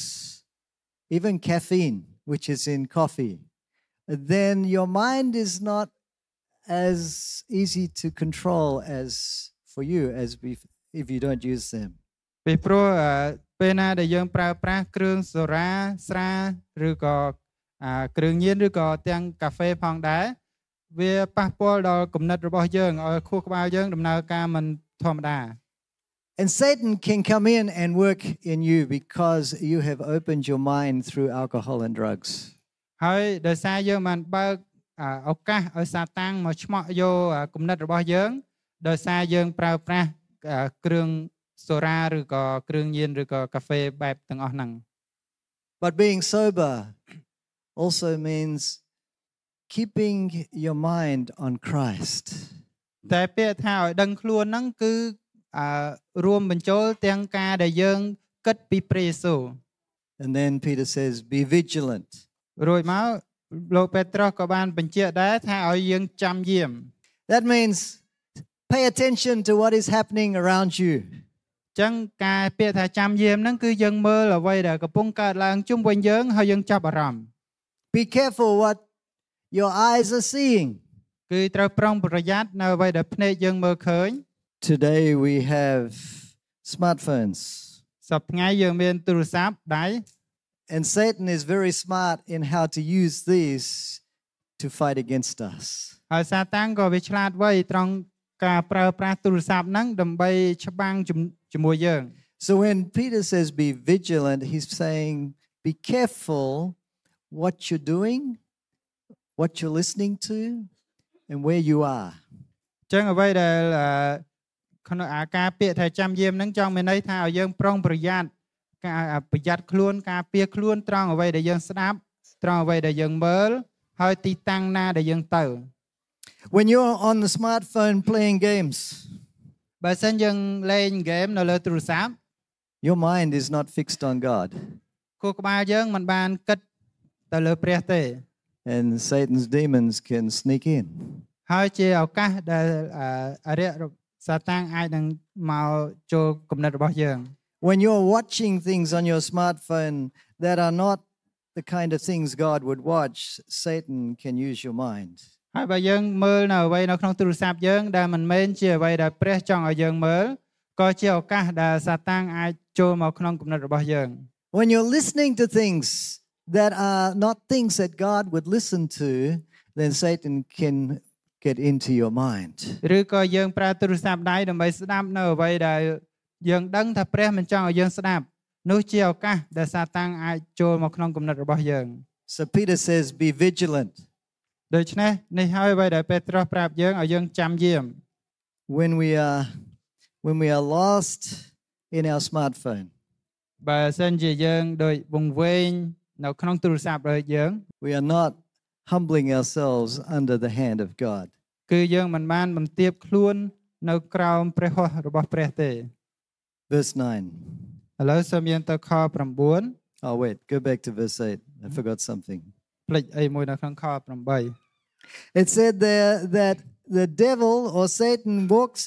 even caffeine, which is in coffee, then your mind is not as easy to control as for you as if you don't use them. ពីព្រោះពេលណាដែលយើងប្រើប្រាស់គ្រឿងសូរ៉ាស្រាឬក៏គ្រឿងញៀនឬក៏ទាំងកាហ្វេផងដែរវាប៉ះពាល់ដល់គំនិតរបស់យើងឲ្យខួរក្បាលយើងដំណើរការមិនធម្មតា And Satan can come in and work in you because you have opened your mind through alcohol and drugs. ហើយដោយសារយើងបានបើកឱកាសឲ្យសាតាំងមកឆ្មក់យកគំនិតរបស់យើងដោយសារយើងប្រើប្រាស់គ្រឿងសូរ៉ាឬក៏គ្រឿងញៀនឬក៏កាហ្វេបែបទាំងអស់ហ្នឹង But being sober also means keeping your mind on Christ. តែពាក្យថាឲ្យដឹងខ្លួនហ្នឹងគឺរួមបញ្ចូលទាំងការដែលយើងគិតពីព្រះយេស៊ូវ And then Peter says be vigilant. រួចមកលោកពេត្រុសក៏បានបញ្ជាក់ដែរថាឲ្យយើងចាំយាម That means pay attention to what is happening around you. ចឹងការពាក្យថាចាំយាមហ្នឹងគឺយើងមើលអ្វីដែលកំពុងកើតឡើងជុំវិញយើងហើយយើងចាប់អារម្មណ៍ Be careful what your eyes are seeing. គឺត្រូវប្រុងប្រយ័ត្ននៅអ្វីដែលភ្នែកយើងមើលឃើញ Today we have smartphones. សប្តាហ៍ថ្ងៃយើងមានទូរស័ព្ទដៃ And Satan is very smart in how to use these to fight against us. ហើយសាតាំងក៏វាឆ្លាតវៃត្រង់ការប្រើប្រាស់ទូរស័ព្ទហ្នឹងដើម្បីច្បាំងជាមួយយើង So when Peter says be vigilant, he's saying be careful what you're doing, what you're listening to, and where you are. ចឹងអ្វីដែលក្នុងការពាក្យថាចាំយាមហ្នឹងចង់មានន័យថាឲ្យយើងប្រុងប្រយ័ត្នការប្រយ័ត្នខ្លួនការពារខ្លួនត្រង់អ្វីដែលយើងស្ដាប់ត្រង់អ្វីដែលយើងមើលហើយទីតាំងណាដែលយើងទៅ When you're on the smartphone playing games, បើសិនយើងលេងហ្គេមនៅលើទូរស័ព្ទ your mind is not fixed on God. ខួរក្បាលយើងមិនបានគិតទៅលើព្រះទេ And Satan's demons can sneak in. ហើយជាឱកាសដែលអរិយសាតាំងអាចនឹងមកចូលគំនិតរបស់យើង When you're watching things on your smartphone that are not the kind of things God would watch, Satan can use your mind. ហើយបើយើងមើលនៅអ្វីនៅក្នុងទូរស័ព្ទយើងដែលមិនមែនជាអ្វីដែលព្រះចង់ឲ្យយើងមើលក៏ជាឱកាសដែលសាតាំងអាចចូលមកក្នុងគំនិតរបស់យើង When you're listening to things that are not things that God would listen to, then Satan can get into your mind. ឬក៏យើងប្រើទូរស័ព្ទដៃដើម្បីស្ដាប់នៅអ្វីដែលយើងដឹងថាព្រះមិនចង់ឲ្យយើងស្ដាប់នោះជាឱកាសដែលសាតាំងអាចចូលមកក្នុងគំនិតរបស់យើង So Peter says be vigilant. ដូច្នេះនេះហើយអ្វីដែលពេត្រុសប្រាប់យើងឲ្យយើងចាំយាម When we are lost in our smartphone, បើសិនជាយើងដូចវង្វេងនៅក្នុងទូរស័ព្ទរបស់យើង We are not humbling ourselves under the hand of God. គឺយើងមិនបានបន្ទាបខ្លួននៅក្រោមព្រះហស្ថរបស់ព្រះទេ Verse 9. ឥឡូវសូមយើងទៅខ9 Oh, wait, go back to verse 8. I forgot something. ផ្លេចអីមួយនៅក្នុងខ8 It said there that the devil or Satan walks